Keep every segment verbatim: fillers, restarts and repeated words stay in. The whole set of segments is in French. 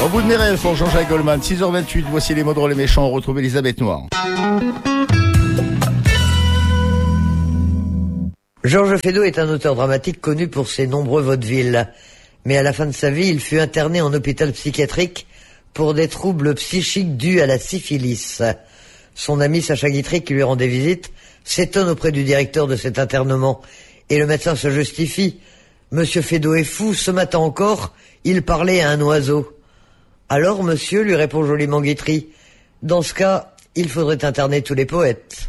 Au bout de mes rêves pour Jean-Jacques Goldman, six heures vingt-huit, voici les mots drôles et méchants, on retrouve Elisabeth Noir. Georges Feydeau est un auteur dramatique connu pour ses nombreux vaudevilles. Mais à la fin de sa vie, il fut interné en hôpital psychiatrique pour des troubles psychiques dus à la syphilis. Son ami Sacha Guitry, qui lui rendait visite, s'étonne auprès du directeur de cet internement. Et le médecin se justifie. Monsieur Feydeau est fou, ce matin encore, il parlait à un oiseau. Alors, monsieur, lui répond joliment Guitry, dans ce cas, il faudrait interner tous les poètes.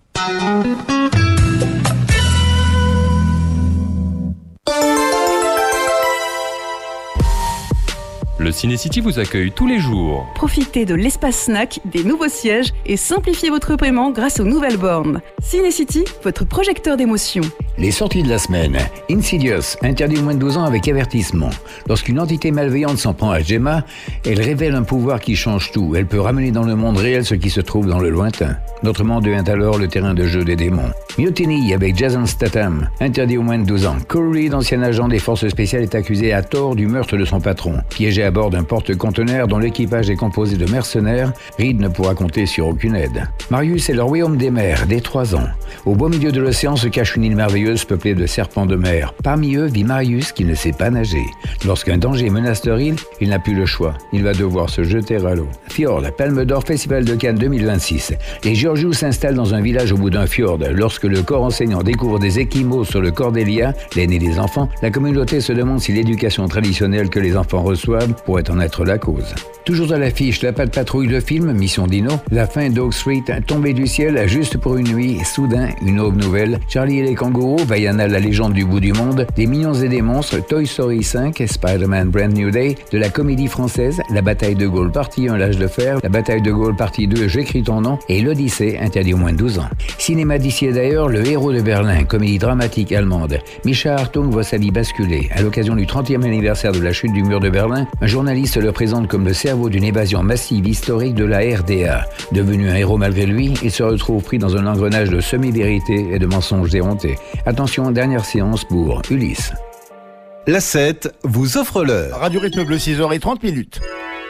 Le Ciné-City vous accueille tous les jours. Profitez de l'espace snack, des nouveaux sièges et simplifiez votre paiement grâce aux nouvelles bornes. Ciné-City, votre projecteur d'émotion. Les sorties de la semaine. Insidious, interdit aux moins de douze ans avec avertissement. Lorsqu'une entité malveillante s'en prend à Gemma, elle révèle un pouvoir qui change tout. Elle peut ramener dans le monde réel ce qui se trouve dans le lointain. Notre monde devient alors le terrain de jeu des démons. Mutiny avec Jason Statham, interdit aux moins de douze ans. Cole Reed, ancien agent des forces spéciales, est accusé à tort du meurtre de son patron. Piégé à bord d'un porte-conteneur dont l'équipage est composé de mercenaires, Reed ne pourra compter sur aucune aide. Marius et le royaume des mers, dès trois ans. Au beau milieu de l'océan se cache une île merveilleuse peuplée de serpents de mer. Parmi eux vit Marius qui ne sait pas nager. Lorsqu'un danger menace leur île, il n'a plus le choix. Il va devoir se jeter à l'eau. Fjord, Palme d'Or, Festival de Cannes deux mille vingt-six. Les Giorgiou s'installent dans un village au bout d'un fjord. Lorsque le corps enseignant découvre des échymoses sur le corps d'Elia, l'aîné des enfants, la communauté se demande si l'éducation traditionnelle que les enfants reçoivent pourrait en être la cause. Toujours à l'affiche, la patte patrouille de film, Mission Dino, la fin d'Oak Street, tombée du ciel juste pour une nuit, soudain, une aube nouvelle, Charlie et les kangourous, Vaiana, la légende du bout du monde, des Mignons et des monstres, Toy Story cinq, Spider-Man Brand New Day, de la comédie française, La bataille de Gaulle partie un, L'âge de fer, La bataille de Gaulle partie deux, J'écris ton nom, et l'Odyssée, interdit aux moins de douze ans. Cinéma d'ici et d'ailleurs, Le héros de Berlin, comédie dramatique allemande. Mischa Hartung voit sa vie basculer. À l'occasion du trentième anniversaire de la chute du mur de Berlin, un journaliste le présente comme le cerveau d'une évasion massive historique de la R D A. Devenu un héros malgré lui, il se retrouve pris dans un engrenage de semi-vérité et de mensonges déhontés. Attention, dernière séance pour Ulysse. La sept vous offre l'heure. Radio Rythme Bleu, six heures trente minutes.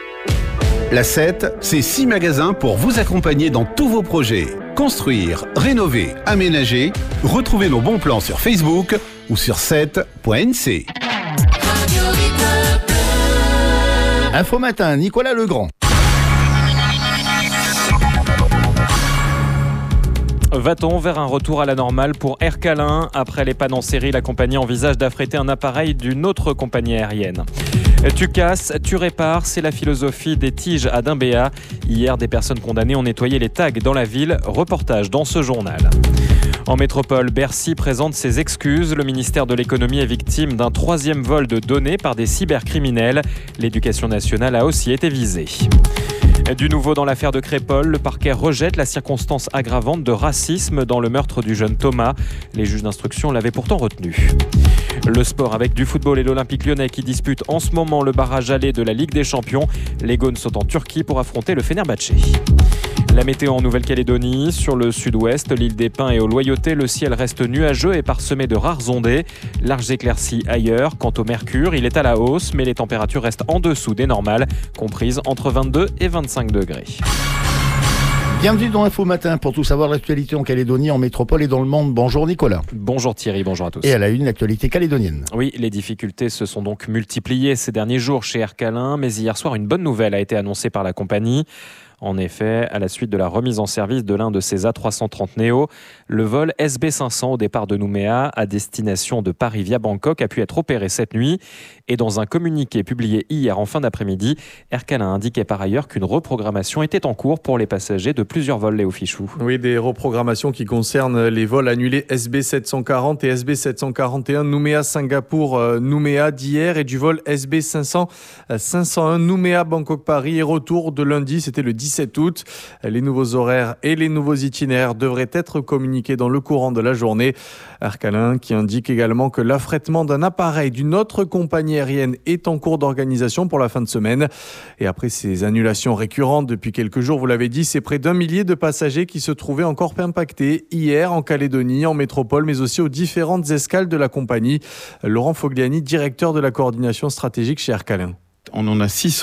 La sept, c'est six magasins pour vous accompagner dans tous vos projets. Construire, rénover, aménager. Retrouvez nos bons plans sur Facebook ou sur sept point n c. Info Matin, Nicolas Legrand. Va-t-on vers un retour à la normale pour Air Calin ? Après les pannes en série, la compagnie envisage d'affréter un appareil d'une autre compagnie aérienne. Tu casses, tu répares, c'est la philosophie des tiges à Dimbéa. Hier, des personnes condamnées ont nettoyé les tags dans la ville. Reportage dans ce journal. En métropole, Bercy présente ses excuses. Le ministère de l'économie est victime d'un troisième vol de données par des cybercriminels. L'éducation nationale a aussi été visée. Du nouveau dans l'affaire de Crépol, le parquet rejette la circonstance aggravante de racisme dans le meurtre du jeune Thomas. Les juges d'instruction l'avaient pourtant retenu. Le sport avec du football et l'Olympique Lyonnais qui dispute en ce moment le barrage aller de la Ligue des Champions. Les Gaunes sont en Turquie pour affronter le Fenerbahçe. La météo en Nouvelle-Calédonie, sur le sud-ouest, l'île des Pins et aux Loyautés, le ciel reste nuageux et parsemé de rares ondées. Larges éclaircies ailleurs. Quant au mercure, il est à la hausse, mais les températures restent en dessous des normales, comprises entre vingt-deux et vingt-cinq degrés. Bienvenue dans Info Matin pour tout savoir l'actualité en Calédonie, en métropole et dans le monde. Bonjour Nicolas. Bonjour Thierry, bonjour à tous. Et à la une, l'actualité calédonienne. Oui, les difficultés se sont donc multipliées ces derniers jours chez Air Calin, mais hier soir, une bonne nouvelle a été annoncée par la compagnie. En effet, à la suite de la remise en service de l'un de ses A trois cent trente Neo, le vol S B cinq cents au départ de Nouméa à destination de Paris via Bangkok a pu être opéré cette nuit. Et dans un communiqué publié hier en fin d'après-midi, Air Calin indiquait par ailleurs qu'une reprogrammation était en cours pour les passagers de plusieurs vols Léo Fichou. Oui, des reprogrammations qui concernent les vols annulés S B sept cent quarante et S B sept cent quarante et un Nouméa-Singapour-Nouméa d'hier et du vol S B cinq cents cinq cent un Nouméa-Bangkok-Paris et retour de lundi, c'était le dix-sept août. Les nouveaux horaires et les nouveaux itinéraires devraient être communiqués dans le courant de la journée. Air Calin qui indique également que l'affrètement d'un appareil d'une autre compagnie aérienne est en cours d'organisation pour la fin de semaine. Et après ces annulations récurrentes depuis quelques jours, vous l'avez dit, c'est près d'un millier de passagers qui se trouvaient encore impactés hier en Calédonie, en métropole, mais aussi aux différentes escales de la compagnie. Laurent Fogliani, directeur de la coordination stratégique chez Air Calin. On en a six cents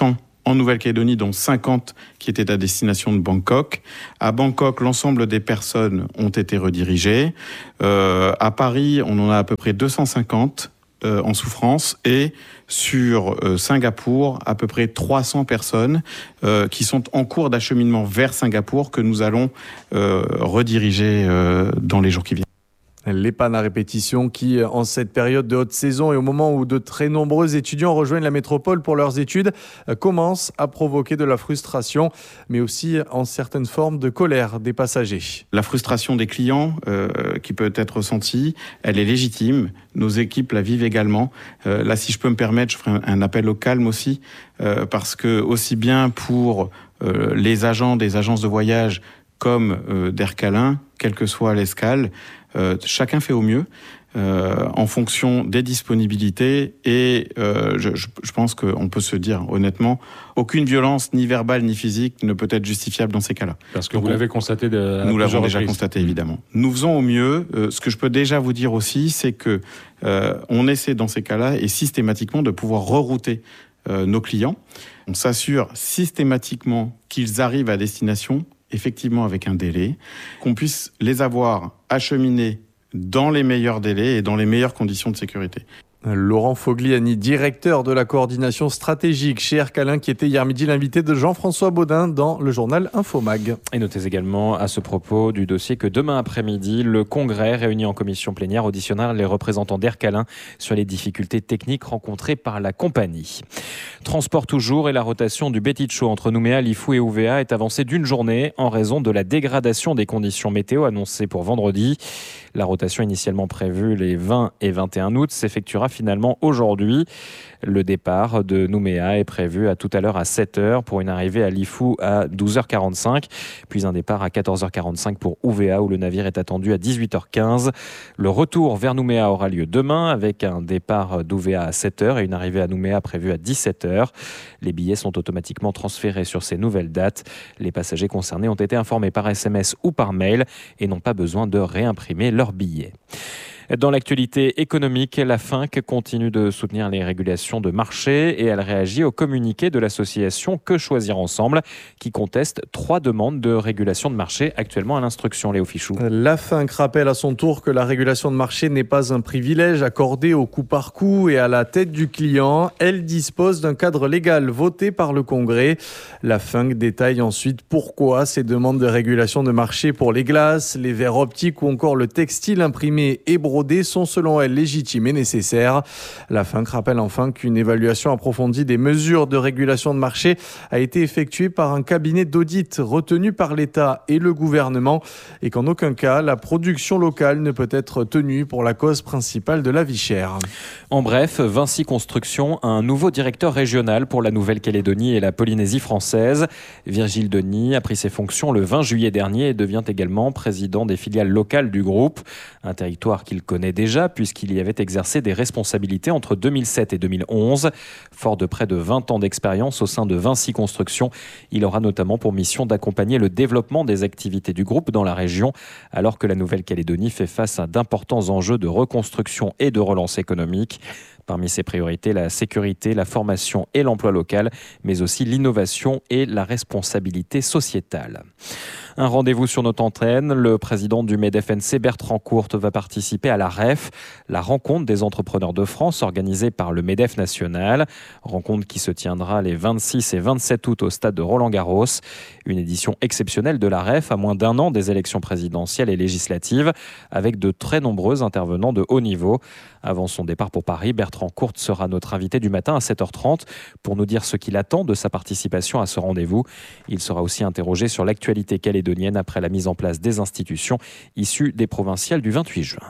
en Nouvelle-Calédonie, dont cinquante qui étaient à destination de Bangkok. À Bangkok, l'ensemble des personnes ont été redirigées. Euh, à Paris, on en a à peu près deux cent cinquante euh, en souffrance, et sur euh, Singapour, à peu près trois cents personnes euh, qui sont en cours d'acheminement vers Singapour, que nous allons euh, rediriger euh, dans les jours qui viennent. Les pannes à répétition qui, en cette période de haute saison et au moment où de très nombreux étudiants rejoignent la métropole pour leurs études, commencent à provoquer de la frustration, mais aussi en certaines formes de colère des passagers. La frustration des clients euh, qui peut être ressentie, elle est légitime. Nos équipes la vivent également. Euh, là, si je peux me permettre, je ferai un, un appel au calme aussi, euh, parce que aussi bien pour euh, les agents des agences de voyage comme euh, d'Air Calin, quelle que soit l'escale, euh, chacun fait au mieux euh, en fonction des disponibilités, et euh, je, je pense qu'on peut se dire honnêtement, aucune violence ni verbale ni physique ne peut être justifiable dans ces cas-là. Parce que Donc, vous l'avez constaté de, Nous l'avons déjà reprises. constaté, évidemment. Nous faisons au mieux. Euh, ce que je peux déjà vous dire aussi, c'est que euh, on essaie dans ces cas-là et systématiquement de pouvoir rerouter euh, nos clients. On s'assure systématiquement qu'ils arrivent à destination, effectivement avec un délai, qu'on puisse les avoir acheminés dans les meilleurs délais et dans les meilleures conditions de sécurité. Laurent Fogliani, directeur de la coordination stratégique chez Air Calin, qui était hier midi l'invité de Jean-François Baudin dans le journal Infomag. Et notez également à ce propos du dossier que demain après-midi, le Congrès réuni en commission plénière auditionnera les représentants d'Air Calin sur les difficultés techniques rencontrées par la compagnie. Transport toujours, et la rotation du Beticho entre Nouméa, Lifou et Ouvéa est avancée d'une journée en raison de la dégradation des conditions météo annoncées pour vendredi. La rotation initialement prévue les vingt et vingt et un août s'effectuera finalement aujourd'hui. Le départ de Nouméa est prévu à tout à l'heure à sept heures pour une arrivée à Lifou à douze heures quarante-cinq, puis un départ à quatorze heures quarante-cinq pour Ouvéa où le navire est attendu à dix-huit heures quinze. Le retour vers Nouméa aura lieu demain avec un départ d'Ouvéa à sept heures et une arrivée à Nouméa prévue à dix-sept heures. Les billets sont automatiquement transférés sur ces nouvelles dates. Les passagers concernés ont été informés par S M S ou par mail et n'ont pas besoin de réimprimer leurs billets. Dans l'actualité économique, la F I N C continue de soutenir les régulations de marché et elle réagit au communiqué de l'association Que Choisir Ensemble qui conteste trois demandes de régulation de marché actuellement à l'instruction. Léo Fichou. La F I N C rappelle à son tour que la régulation de marché n'est pas un privilège accordé au coup par coup et à la tête du client. Elle dispose d'un cadre légal voté par le Congrès. La F I N C détaille ensuite pourquoi ces demandes de régulation de marché pour les glaces, les verres optiques ou encore le textile imprimé et brodé sont selon elle légitimes et nécessaires. La F I N C rappelle enfin qu'une évaluation approfondie des mesures de régulation de marché a été effectuée par un cabinet d'audit retenu par l'État et le gouvernement et qu'en aucun cas la production locale ne peut être tenue pour la cause principale de la vie chère. En bref, Vinci Construction a un nouveau directeur régional pour la Nouvelle-Calédonie et la Polynésie française. Virgile Denis a pris ses fonctions le vingt juillet dernier et devient également président des filiales locales du groupe. Un territoire qu'il connaît déjà puisqu'il y avait exercé des responsabilités entre deux mille sept et deux mille onze. Fort de près de vingt ans d'expérience au sein de Vinci Construction, il aura notamment pour mission d'accompagner le développement des activités du groupe dans la région, alors que la Nouvelle-Calédonie fait face à d'importants enjeux de reconstruction et de relance économique. Parmi ses priorités, la sécurité, la formation et l'emploi local, mais aussi l'innovation et la responsabilité sociétale. Un rendez-vous sur notre antenne. Le président du MEDEF N C, Bertrand Courte, va participer à la R E F, la rencontre des entrepreneurs de France organisée par le MEDEF national. Rencontre qui se tiendra les vingt-six et vingt-sept août au stade de Roland-Garros. Une édition exceptionnelle de la R E F à moins d'un an des élections présidentielles et législatives, avec de très nombreux intervenants de haut niveau. Avant son départ pour Paris, Bertrand Courte sera notre invité du matin à sept heures trente pour nous dire ce qu'il attend de sa participation à ce rendez-vous. Il sera aussi interrogé sur l'actualité calédonienne après la mise en place des institutions issues des provinciales du vingt-huit juin.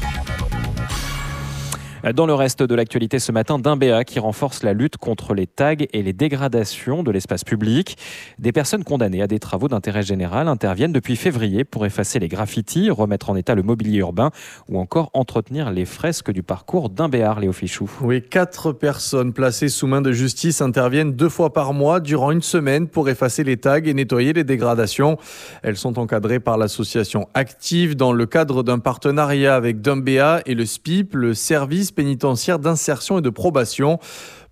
Dans le reste de l'actualité ce matin, Dimbéa qui renforce la lutte contre les tags et les dégradations de l'espace public. Des personnes condamnées à des travaux d'intérêt général interviennent depuis février pour effacer les graffitis, remettre en état le mobilier urbain ou encore entretenir les fresques du parcours Dimbéa, Léo Fichou. Oui, quatre personnes placées sous main de justice interviennent deux fois par mois durant une semaine pour effacer les tags et nettoyer les dégradations. Elles sont encadrées par l'association Active dans le cadre d'un partenariat avec Dimbéa et le S P I P, le service pénitentiaire d'insertion et de probation.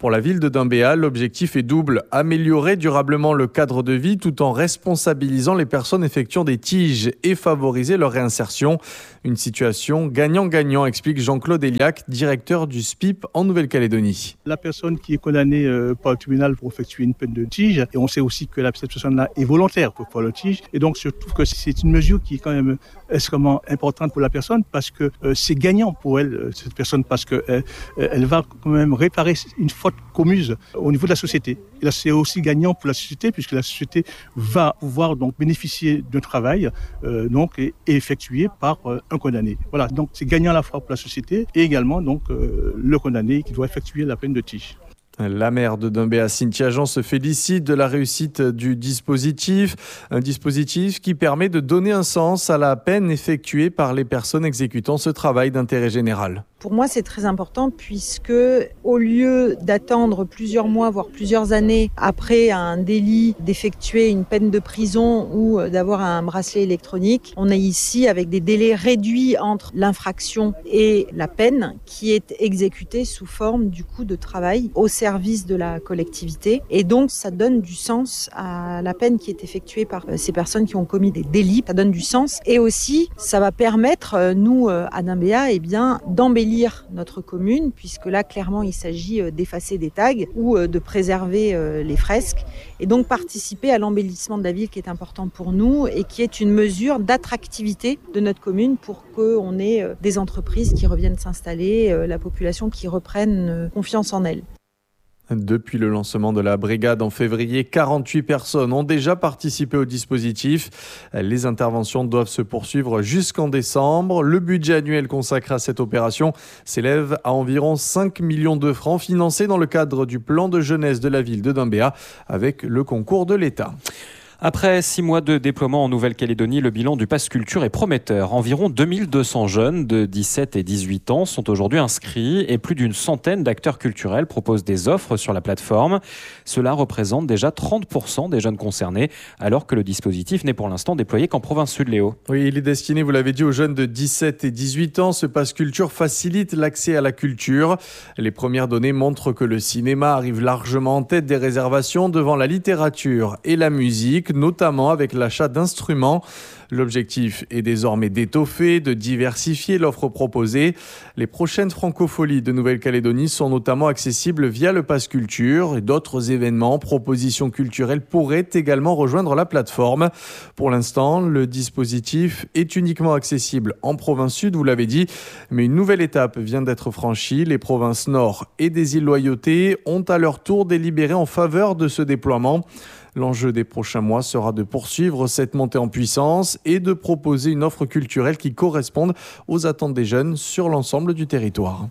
Pour la ville de Dimbéa, l'objectif est double, améliorer durablement le cadre de vie tout en responsabilisant les personnes effectuant des tiges et favoriser leur réinsertion. Une situation gagnant-gagnant, explique Jean-Claude Eliac, directeur du S P I P en Nouvelle-Calédonie. La personne qui est condamnée euh, par le tribunal pour effectuer une peine de tige, et on sait aussi que la, cette personne-là est volontaire pour faire le tige, et donc je trouve que c'est une mesure qui est quand même extrêmement importante pour la personne parce que euh, c'est gagnant pour elle, euh, cette personne, parce que euh, elle va quand même réparer une faute commise au niveau de la société. Et là, c'est aussi gagnant pour la société puisque la société va pouvoir donc bénéficier d'un travail euh, donc et, et effectué par euh, un condamné. Voilà, donc c'est gagnant à la fois pour la société et également donc euh, le condamné qui doit effectuer la peine de tige. La maire de Dimbéa, Cynthia Jean, se félicite de la réussite du dispositif. Un dispositif qui permet de donner un sens à la peine effectuée par les personnes exécutant ce travail d'intérêt général. Pour moi, c'est très important puisque au lieu d'attendre plusieurs mois, voire plusieurs années après un délit d'effectuer une peine de prison ou d'avoir un bracelet électronique, on est ici avec des délais réduits entre l'infraction et la peine qui est exécutée sous forme du coup de travail au service de la collectivité. Et donc, ça donne du sens à la peine qui est effectuée par ces personnes qui ont commis des délits. Ça donne du sens. Et aussi, ça va permettre, nous, à Dimbéa, eh bien, d'embellir notre commune, puisque là, clairement, il s'agit d'effacer des tags ou de préserver les fresques et donc participer à l'embellissement de la ville qui est important pour nous et qui est une mesure d'attractivité de notre commune pour qu'on ait des entreprises qui reviennent s'installer, la population qui reprenne confiance en elle. Depuis le lancement de la brigade en février, quarante-huit personnes ont déjà participé au dispositif. Les interventions doivent se poursuivre jusqu'en décembre. Le budget annuel consacré à cette opération s'élève à environ cinq millions de francs financés dans le cadre du plan de jeunesse de la ville de Dimbéa avec le concours de l'État. Après six mois de déploiement en Nouvelle-Calédonie, le bilan du Pass Culture est prometteur. Environ deux mille deux cents jeunes de dix-sept et dix-huit ans sont aujourd'hui inscrits et plus d'une centaine d'acteurs culturels proposent des offres sur la plateforme. Cela représente déjà trente pour cent des jeunes concernés, alors que le dispositif n'est pour l'instant déployé qu'en province sud, Léo. Oui, il est destiné, vous l'avez dit, aux jeunes de dix-sept et dix-huit ans. Ce Pass Culture facilite l'accès à la culture. Les premières données montrent que le cinéma arrive largement en tête des réservations devant la littérature et la musique, notamment avec l'achat d'instruments. L'objectif est désormais d'étoffer, de diversifier l'offre proposée. Les prochaines francopholies de Nouvelle-Calédonie sont notamment accessibles via le Pass Culture et d'autres événements, propositions culturelles pourraient également rejoindre la plateforme. Pour l'instant, le dispositif est uniquement accessible en province sud, vous l'avez dit, mais une nouvelle étape vient d'être franchie. Les provinces nord et des îles Loyauté ont à leur tour délibéré en faveur de ce déploiement. L'enjeu des prochains mois sera de poursuivre cette montée en puissance et de proposer une offre culturelle qui corresponde aux attentes des jeunes sur l'ensemble du territoire.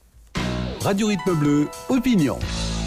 Radio Rythme Bleu, opinion.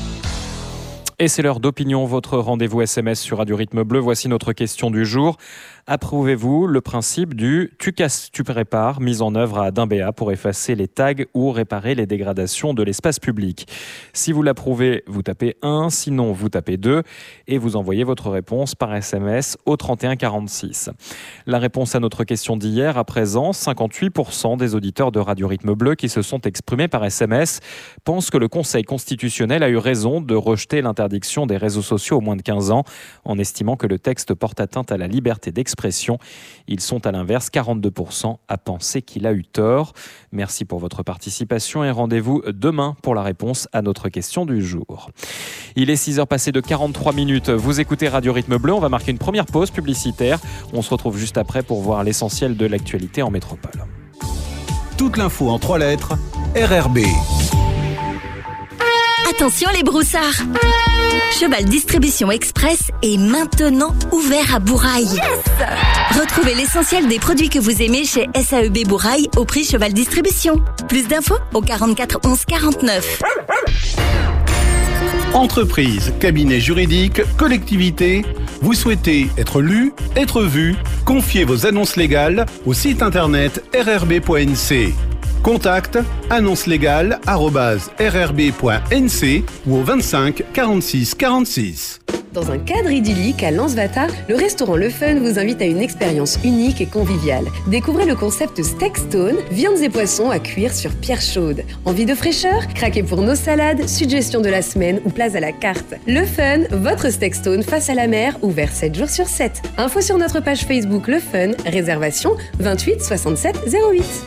Et c'est l'heure d'opinion, votre rendez-vous S M S sur Radio Rythme Bleu. Voici notre question du jour. Approuvez-vous le principe du « tu casses, tu prépares » mis en œuvre à Dimbéa pour effacer les tags ou réparer les dégradations de l'espace public? Si vous l'approuvez, vous tapez un, sinon vous tapez deux et vous envoyez votre réponse par S M S au trente et un quarante-six. La réponse à notre question d'hier, à présent, cinquante-huit pour cent des auditeurs de Radio Rythme Bleu qui se sont exprimés par S M S pensent que le Conseil constitutionnel a eu raison de rejeter l'interdiction des réseaux sociaux aux moins de quinze ans en estimant que le texte porte atteinte à la liberté d'expression. Ils sont à l'inverse quarante-deux pour cent à penser qu'il a eu tort. Merci pour votre participation et rendez-vous demain pour la réponse à notre question du jour. Il est six heures passées de quarante-trois minutes. Vous écoutez Radio Rythme Bleu. On va marquer une première pause publicitaire. On se retrouve juste après pour voir l'essentiel de l'actualité en métropole. Toute l'info en trois lettres, R R B. Attention les broussards! Cheval Distribution Express est maintenant ouvert à Bourail. Yes! Retrouvez l'essentiel des produits que vous aimez chez S A E B Bourail au prix Cheval Distribution. Plus d'infos au quarante-quatre onze quarante-neuf. Entreprise, cabinet juridique, collectivité, vous souhaitez être lu, être vu? Confiez vos annonces légales au site internet r r b point n c. Contact annonce légale arobase r r b point n c ou au vingt-cinq quarante-six quarante-six. Dans un cadre idyllique à Lansvata, le restaurant Le Fun vous invite à une expérience unique et conviviale. Découvrez le concept Steak Stone, viandes et poissons à cuire sur pierre chaude. Envie de fraîcheur? Craquez pour nos salades, suggestions de la semaine ou plats à la carte. Le Fun, votre Steak Stone face à la mer, ouvert sept jours sur sept. Info sur notre page Facebook Le Fun, réservation vingt-huit soixante-sept zéro huit.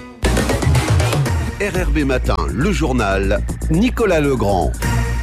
R R B Matin, le journal, Nicolas Legrand.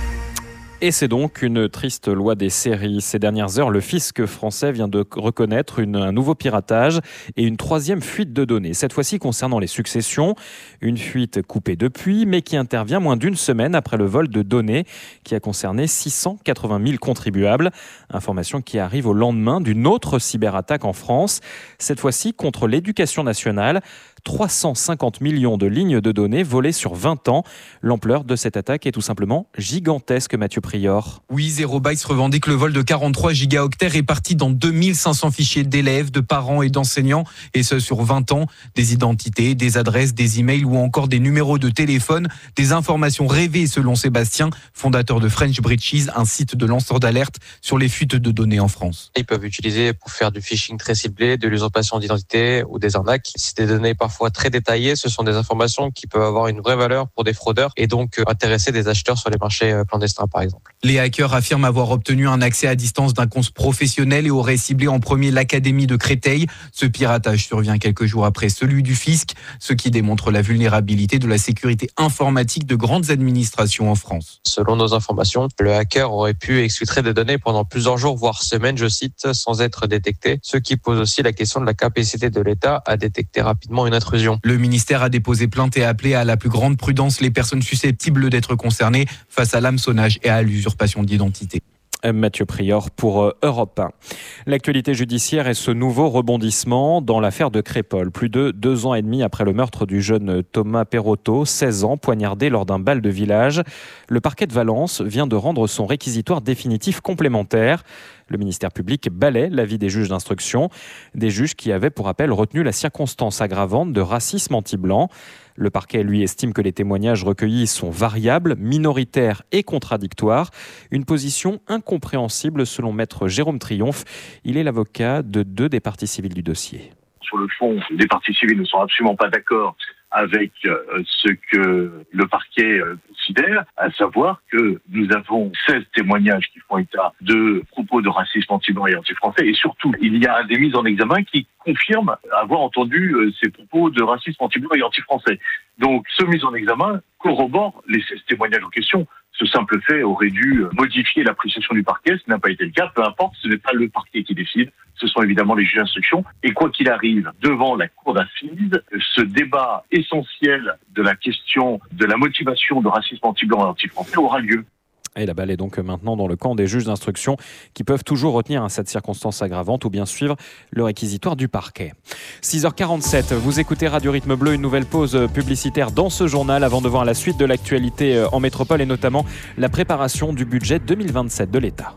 Et c'est donc une triste loi des séries. Ces dernières heures, le fisc français vient de reconnaître une, un nouveau piratage et une troisième fuite de données. Cette fois-ci concernant les successions. Une fuite coupée depuis, mais qui intervient moins d'une semaine après le vol de données qui a concerné six cent quatre-vingt mille contribuables. Information qui arrive au lendemain d'une autre cyberattaque en France. Cette fois-ci contre l'éducation nationale. trois cent cinquante millions de lignes de données volées sur vingt ans. L'ampleur de cette attaque est tout simplement gigantesque, Mathieu Prior. Oui, Zero Bytes revendique le vol de quarante-trois gigaoctets répartis dans deux mille cinq cents fichiers d'élèves, de parents et d'enseignants, et ce sur vingt ans. Des identités, des adresses, des emails ou encore des numéros de téléphone, des informations rêvées selon Sébastien, fondateur de French Breaches, un site de lanceur d'alerte sur les fuites de données en France. Ils peuvent utiliser pour faire du phishing très ciblé, de l'usurpation d'identité ou des arnaques. C'est des données parfois très détaillées, ce sont des informations qui peuvent avoir une vraie valeur pour des fraudeurs et donc intéresser des acheteurs sur les marchés clandestins par exemple. Les hackers affirment avoir obtenu un accès à distance d'un compte professionnel et auraient ciblé en premier l'académie de Créteil. Ce piratage survient quelques jours après celui du fisc, ce qui démontre la vulnérabilité de la sécurité informatique de grandes administrations en France. Selon nos informations, le hacker aurait pu exfiltrer des données pendant plusieurs jours, voire semaines, je cite, sans être détecté, ce qui pose aussi la question de la capacité de l'État à détecter rapidement une intrusion. Le ministère a déposé plainte et appelé à la plus grande prudence les personnes susceptibles d'être concernées face à l'hameçonnage et à l'usurpation d'identité. Mathieu Prior pour Europe un. L'actualité judiciaire est ce nouveau rebondissement dans l'affaire de Crépol. Plus de deux ans et demi après le meurtre du jeune Thomas Perotto, seize ans, poignardé lors d'un bal de village. Le parquet de Valence vient de rendre son réquisitoire définitif complémentaire. Le ministère public balaie l'avis des juges d'instruction. Des juges qui avaient, pour rappel, retenu la circonstance aggravante de racisme anti-blanc. Le parquet, lui, estime que les témoignages recueillis sont variables, minoritaires et contradictoires. Une position incompréhensible selon maître Jérôme Triomphe. Il est l'avocat de deux des parties civiles du dossier. Sur le fond, les parties civiles ne sont absolument pas d'accord avec euh, ce que le parquet euh, considère, à savoir que nous avons seize témoignages qui font état de propos de racisme anti-blanc et anti-français, et surtout, il y a des mises en examen qui confirment avoir entendu euh, ces propos de racisme anti-blanc et anti-français. Donc, ce mise en examen corrobore les seize témoignages en question. Ce simple fait aurait dû modifier l'appréciation du parquet, ce n'a pas été le cas, peu importe, ce n'est pas le parquet qui décide, ce sont évidemment les juges d'instruction. Et quoi qu'il arrive, devant la cour d'assises, ce débat essentiel de la question de la motivation de racisme anti-blanc et anti-français aura lieu. Et la balle est donc maintenant dans le camp des juges d'instruction qui peuvent toujours retenir cette circonstance aggravante ou bien suivre le réquisitoire du parquet. six heures quarante-sept, vous écoutez Radio Rythme Bleu, une nouvelle pause publicitaire dans ce journal avant de voir la suite de l'actualité en métropole et notamment la préparation du budget deux mille vingt-sept de l'État.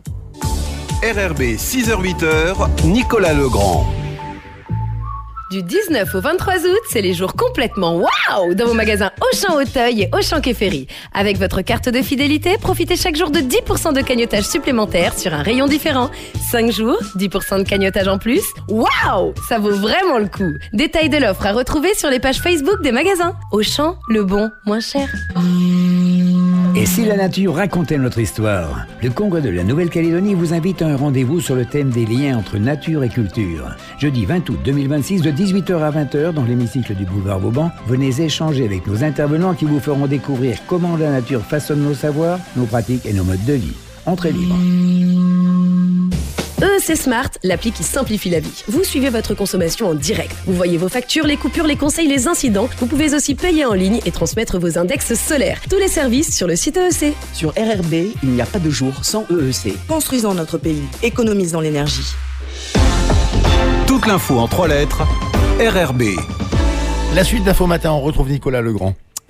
R R B, six heures huit, Nicolas Legrand. Du dix-neuf au vingt-trois août, c'est les jours complètement waouh dans vos magasins Auchan Auteuil et Auchan Quai Ferry. Avec votre carte de fidélité, profitez chaque jour de dix pour cent de cagnotage supplémentaire sur un rayon différent. cinq jours, dix pour cent de cagnotage en plus. Waouh, ça vaut vraiment le coup. Détails de l'offre à retrouver sur les pages Facebook des magasins. Auchan, le bon, moins cher. Et si la nature racontait notre histoire? Le Congrès de la Nouvelle-Calédonie vous invite à un rendez-vous sur le thème des liens entre nature et culture. Jeudi vingt août deux mille vingt-six, de dix-huit heures à vingt heures, dans l'hémicycle du boulevard Vauban, venez échanger avec nos intervenants qui vous feront découvrir comment la nature façonne nos savoirs, nos pratiques et nos modes de vie. Entrée libre. E E C Smart, l'appli qui simplifie la vie. Vous suivez votre consommation en direct. Vous voyez vos factures, les coupures, les conseils, les incidents. Vous pouvez aussi payer en ligne et transmettre vos index solaires. Tous les services sur le site E E C. Sur R R B, il n'y a pas de jour sans E E C. Construisons notre pays. Économisons l'énergie. Toute l'info en trois lettres, R R B. La suite d'Info Matin, on retrouve Nicolas Legrand.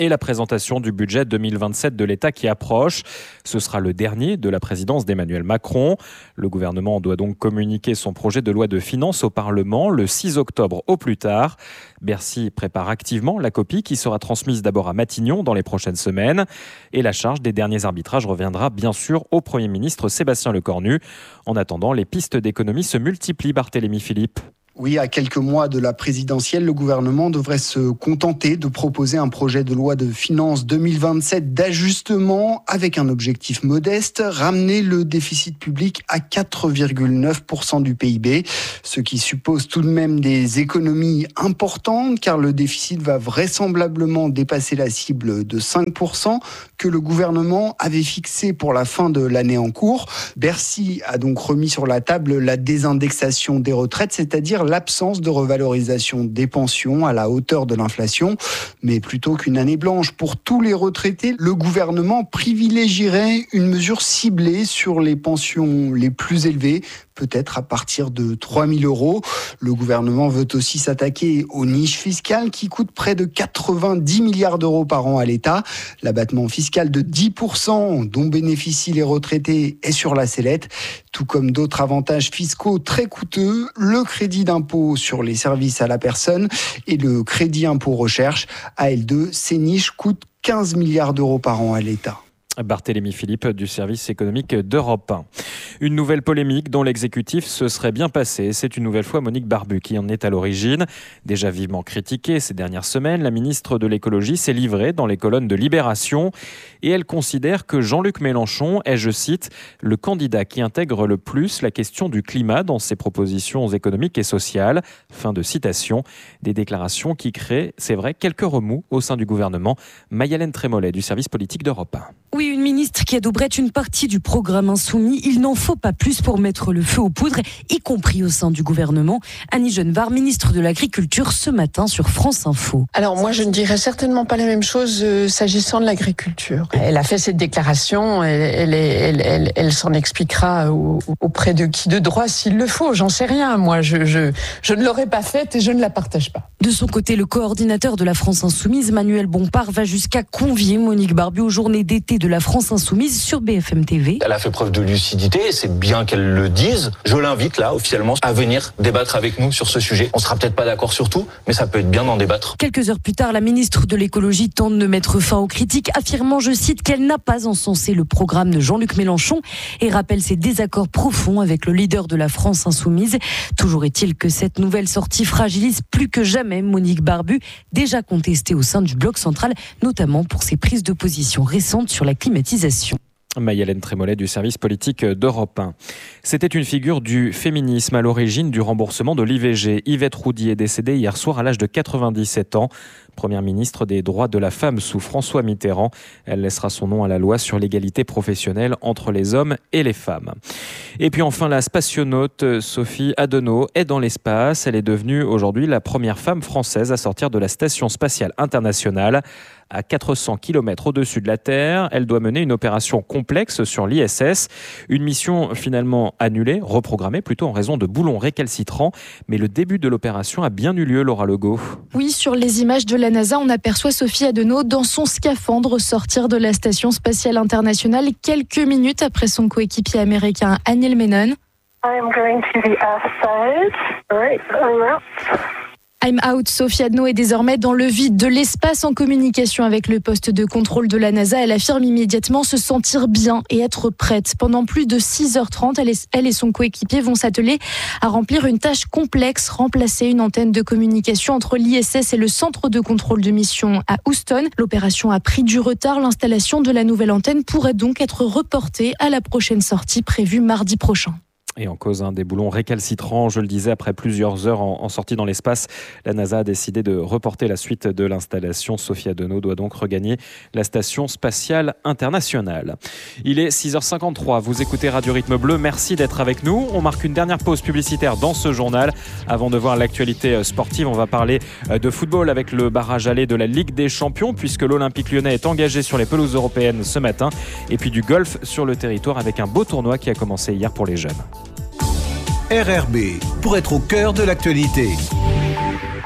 et la présentation du budget deux mille vingt-sept de l'État qui approche. Ce sera le dernier de la présidence d'Emmanuel Macron. Le gouvernement doit donc communiquer son projet de loi de finances au Parlement le six octobre au plus tard. Bercy prépare activement la copie qui sera transmise d'abord à Matignon dans les prochaines semaines. Et la charge des derniers arbitrages reviendra bien sûr au Premier ministre Sébastien Lecornu. En attendant, les pistes d'économie se multiplient, Barthélémy Philippe. Oui, à quelques mois de la présidentielle, le gouvernement devrait se contenter de proposer un projet de loi de finances deux mille vingt-sept d'ajustement avec un objectif modeste, ramener le déficit public à quatre virgule neuf pour cent du P I B, ce qui suppose tout de même des économies importantes car le déficit va vraisemblablement dépasser la cible de cinq pour cent que le gouvernement avait fixée pour la fin de l'année en cours. Bercy a donc remis sur la table la désindexation des retraites, c'est-à-dire l'absence de revalorisation des pensions à la hauteur de l'inflation. Mais plutôt qu'une année blanche pour tous les retraités, le gouvernement privilégierait une mesure ciblée sur les pensions les plus élevées, peut-être à partir de trois mille euros. Le gouvernement veut aussi s'attaquer aux niches fiscales qui coûtent près de quatre-vingt-dix milliards d'euros par an à l'État. L'abattement fiscal de dix pour cent dont bénéficient les retraités est sur la sellette. Tout comme d'autres avantages fiscaux très coûteux, le crédit d'impôt sur les services à la personne et le crédit impôt recherche. À L deux, ces niches coûtent quinze milliards d'euros par an à l'État. Barthélémy Philippe du service économique d'Europe un. Une nouvelle polémique dont l'exécutif se serait bien passé. C'est une nouvelle fois Monique Barbu qui en est à l'origine. Déjà vivement critiquée ces dernières semaines, la ministre de l'écologie s'est livrée dans les colonnes de Libération et elle considère que Jean-Luc Mélenchon est, je cite, le candidat qui intègre le plus la question du climat dans ses propositions économiques et sociales. Fin de citation. Des déclarations qui créent, c'est vrai, quelques remous au sein du gouvernement. Maï-Hélène Trémollet du service politique d'Europe un. Oui, une ministre qui adouberait une partie du programme insoumis. Il n'en faut pas plus pour mettre le feu aux poudres, y compris au sein du gouvernement. Annie Genevard, ministre de l'Agriculture, ce matin sur France Info. Alors moi, je ne dirais certainement pas la même chose euh, s'agissant de l'agriculture. Elle a fait cette déclaration, elle, elle, elle, elle, elle s'en expliquera au, auprès de qui de droit s'il le faut. J'en sais rien, moi. Je, je, je ne l'aurais pas faite et je ne la partage pas. De son côté, le coordinateur de la France Insoumise, Manuel Bompard, va jusqu'à convier Monique Barbu aux journées d'été de la France Insoumise sur B F M T V. Elle a fait preuve de lucidité, c'est bien qu'elle le dise. Je l'invite là, officiellement, à venir débattre avec nous sur ce sujet. On sera peut-être pas d'accord sur tout, mais ça peut être bien d'en débattre. Quelques heures plus tard, la ministre de l'écologie tente de mettre fin aux critiques, affirmant, je cite, qu'elle n'a pas encensé le programme de Jean-Luc Mélenchon et rappelle ses désaccords profonds avec le leader de la France Insoumise. Toujours est-il que cette nouvelle sortie fragilise plus que jamais Monique Barbu, déjà contestée au sein du bloc central, notamment pour ses prises de position récentes sur la climatisation. Maï-Hélène Trémollet du service politique d'Europe un. C'était une figure du féminisme à l'origine du remboursement de l'I V G. Yvette Roudy est décédée hier soir à l'âge de quatre-vingt-dix-sept ans. Première ministre des droits de la femme sous François Mitterrand. Elle laissera son nom à la loi sur l'égalité professionnelle entre les hommes et les femmes. Et puis enfin, la spationaute Sophie Adenau est dans l'espace. Elle est devenue aujourd'hui la première femme française à sortir de la Station spatiale internationale. À quatre cents kilomètres au-dessus de la Terre, elle doit mener une opération complexe sur l'I S S. Une mission finalement annulée, reprogrammée plutôt en raison de boulons récalcitrants. Mais le début de l'opération a bien eu lieu, Laura Legault. Oui, sur les images de la NASA, on aperçoit Sophie Adenau dans son scaphandre sortir de la Station spatiale internationale quelques minutes après son coéquipier américain Neil Menon. I'm going to the earth side. All right, I'm out. I'm out. Sophie Adenau est désormais dans le vide de l'espace en communication avec le poste de contrôle de la NASA. Elle affirme immédiatement se sentir bien et être prête. Pendant plus de six heures trente, elle, est, elle et son coéquipier vont s'atteler à remplir une tâche complexe, remplacer une antenne de communication entre l'I S S et le centre de contrôle de mission à Houston. L'opération a pris du retard. L'installation de la nouvelle antenne pourrait donc être reportée à la prochaine sortie prévue mardi prochain. Et en cause hein, des boulons récalcitrants, je le disais, après plusieurs heures en, en sortie dans l'espace, la NASA a décidé de reporter la suite de l'installation. Sophie Adenau doit donc regagner la Station spatiale internationale. Il est six heures cinquante-trois, vous écoutez Radio Rythme Bleu, merci d'être avec nous. On marque une dernière pause publicitaire dans ce journal. Avant de voir l'actualité sportive, on va parler de football avec le barrage aller de la Ligue des Champions, puisque l'Olympique Lyonnais est engagé sur les pelouses européennes ce matin. Et puis du golf sur le territoire avec un beau tournoi qui a commencé hier pour les jeunes. R R B, pour être au cœur de l'actualité.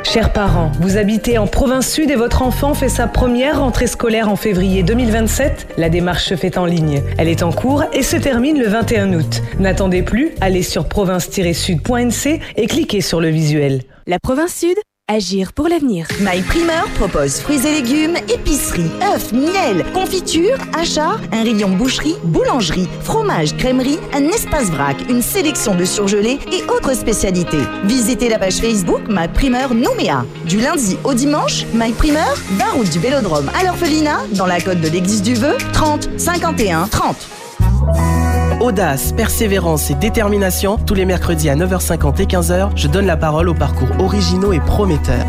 Chers parents, vous habitez en province sud et votre enfant fait sa première rentrée scolaire en février deux mille vingt-sept. La démarche se fait en ligne. Elle est en cours et se termine le vingt et un août. N'attendez plus, allez sur province tiret sud point n c et cliquez sur le visuel. La province sud, agir pour l'avenir. My Primeur propose fruits et légumes, épicerie, œufs, miel, confiture, achat, un rayon boucherie, boulangerie, fromage, crèmerie, un espace vrac, une sélection de surgelés et autres spécialités. Visitez la page Facebook My Primeur Nouméa. Du lundi au dimanche, My Primeur, vingt route du Vélodrome à l'Orphelinat, dans la côte de l'Église du Vœu, trente cinquante et un trente. Audace, persévérance et détermination, tous les mercredis à neuf heures cinquante et quinze heures, je donne la parole aux parcours originaux et prometteurs.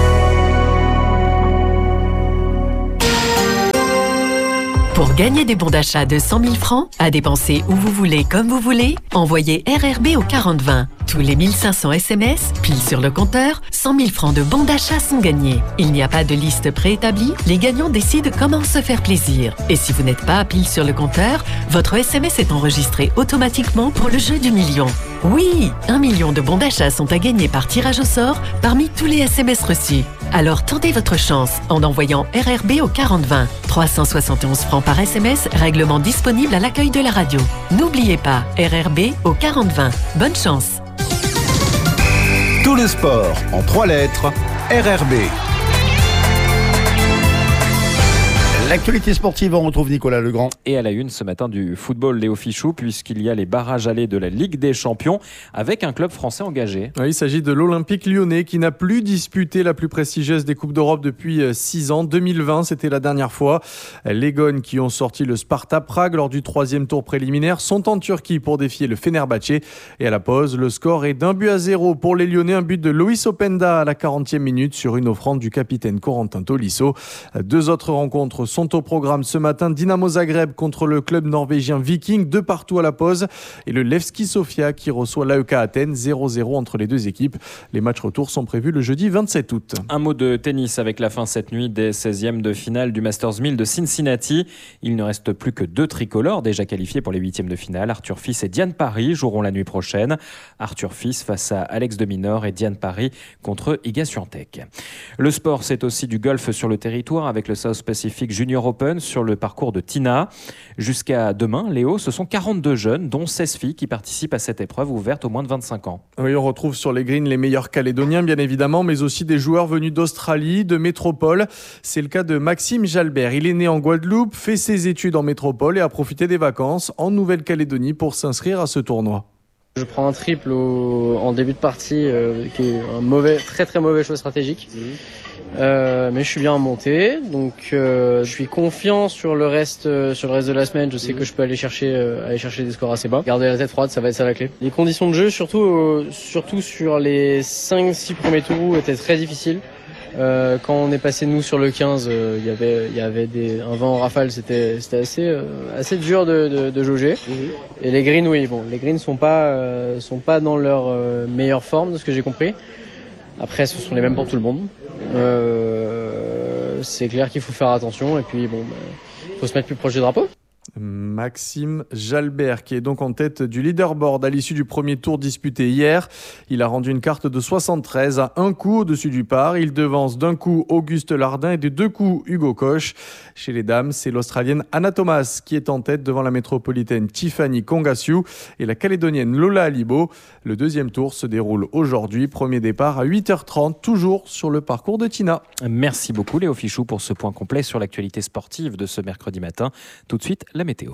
Pour gagner des bons d'achat de cent mille francs, à dépenser où vous voulez, comme vous voulez, envoyez R R B au quarante vingt. Tous les mille cinq cents S M S, pile sur le compteur, cent mille francs de bons d'achat sont gagnés. Il n'y a pas de liste préétablie, les gagnants décident comment se faire plaisir. Et si vous n'êtes pas pile sur le compteur, votre S M S est enregistré automatiquement pour le jeu du million. Oui, un million de bons d'achat sont à gagner par tirage au sort parmi tous les S M S reçus. Alors tentez votre chance en envoyant R R B au quarante vingt. trois cent soixante et onze francs par S M S, règlement disponible à l'accueil de la radio. N'oubliez pas, R R B au quarante vingt. Bonne chance. Tout le sport en trois lettres, R R B. L'actualité sportive, on retrouve Nicolas Legrand. Et à la une ce matin du football, Léo Fichou, puisqu'il y a les barrages allés de la Ligue des Champions avec un club français engagé. Oui, il s'agit de l'Olympique Lyonnais qui n'a plus disputé la plus prestigieuse des Coupes d'Europe depuis six ans. deux mille vingt, c'était la dernière fois. Les Gones qui ont sorti le Sparta Prague lors du troisième tour préliminaire sont en Turquie pour défier le Fenerbahçe. Et à la pause, le score est d'un but à zéro pour les Lyonnais. Un but de Loïs Openda à la quarantième minute sur une offrande du capitaine Corentin Tolisso. Deux autres rencontres sont au programme ce matin. Dynamo Zagreb contre le club norvégien Viking, deux partout à la pause. Et le Levski Sofia qui reçoit l'A E K Athènes, zéro zéro entre les deux équipes. Les matchs retour sont prévus le jeudi vingt-sept août. Un mot de tennis avec la fin cette nuit des seizièmes de finale du Masters mille de Cincinnati. Il ne reste plus que deux tricolores déjà qualifiés pour les huitièmes de finale. Arthur Fils et Diane Parry joueront la nuit prochaine. Arthur Fils face à Alex de Minaur et Diane Parry contre Iga Swiatek. Le sport, c'est aussi du golf sur le territoire avec le South Pacific Junior Open sur le parcours de Tina. Jusqu'à demain, Léo, ce sont quarante-deux jeunes, dont seize filles qui participent à cette épreuve ouverte aux moins de vingt-cinq ans. Oui, on retrouve sur les greens les meilleurs Calédoniens, bien évidemment, mais aussi des joueurs venus d'Australie, de métropole. C'est le cas de Maxime Jalbert. Il est né en Guadeloupe, fait ses études en métropole et a profité des vacances en Nouvelle-Calédonie pour s'inscrire à ce tournoi. Je prends un triple au, en début de partie, euh, qui est un mauvais, très très mauvais choix stratégique. Mmh. Euh, mais je suis bien monté, donc euh, je suis confiant sur le reste, euh, sur le reste de la semaine. Je sais mmh. que je peux aller chercher, euh, aller chercher des scores assez bas. Garder la tête froide, ça va être ça la clé. Les conditions de jeu, surtout, euh, surtout sur les cinq six premiers tours, étaient très difficiles. Euh, quand on est passé nous sur le quinze, il euh, y avait, il y avait des, un vent en rafale, c'était, c'était assez, euh, assez dur de, de, de jauger. Mmh. Et les greens, oui, bon, les greens sont pas, euh, sont pas dans leur euh, meilleure forme, de ce que j'ai compris. Après, ce sont les mêmes pour tout le monde. Euh, c'est clair qu'il faut faire attention et puis bon, bah, faut se mettre plus proche du drapeau. Maxime Jalbert qui est donc en tête du leaderboard à l'issue du premier tour disputé hier. Il a rendu une carte de soixante-treize à un coup au-dessus du par. Il devance d'un coup Auguste Lardin et de deux coups Hugo Koch. Chez les dames, c'est l'Australienne Anna Thomas qui est en tête devant la métropolitaine Tiffany Kongasiu et la Calédonienne Lola Alibo. Le deuxième tour se déroule aujourd'hui. Premier départ à huit heures trente, toujours sur le parcours de Tina. Merci beaucoup Léo Fichou pour ce point complet sur l'actualité sportive de ce mercredi matin. Tout de suite, la météo.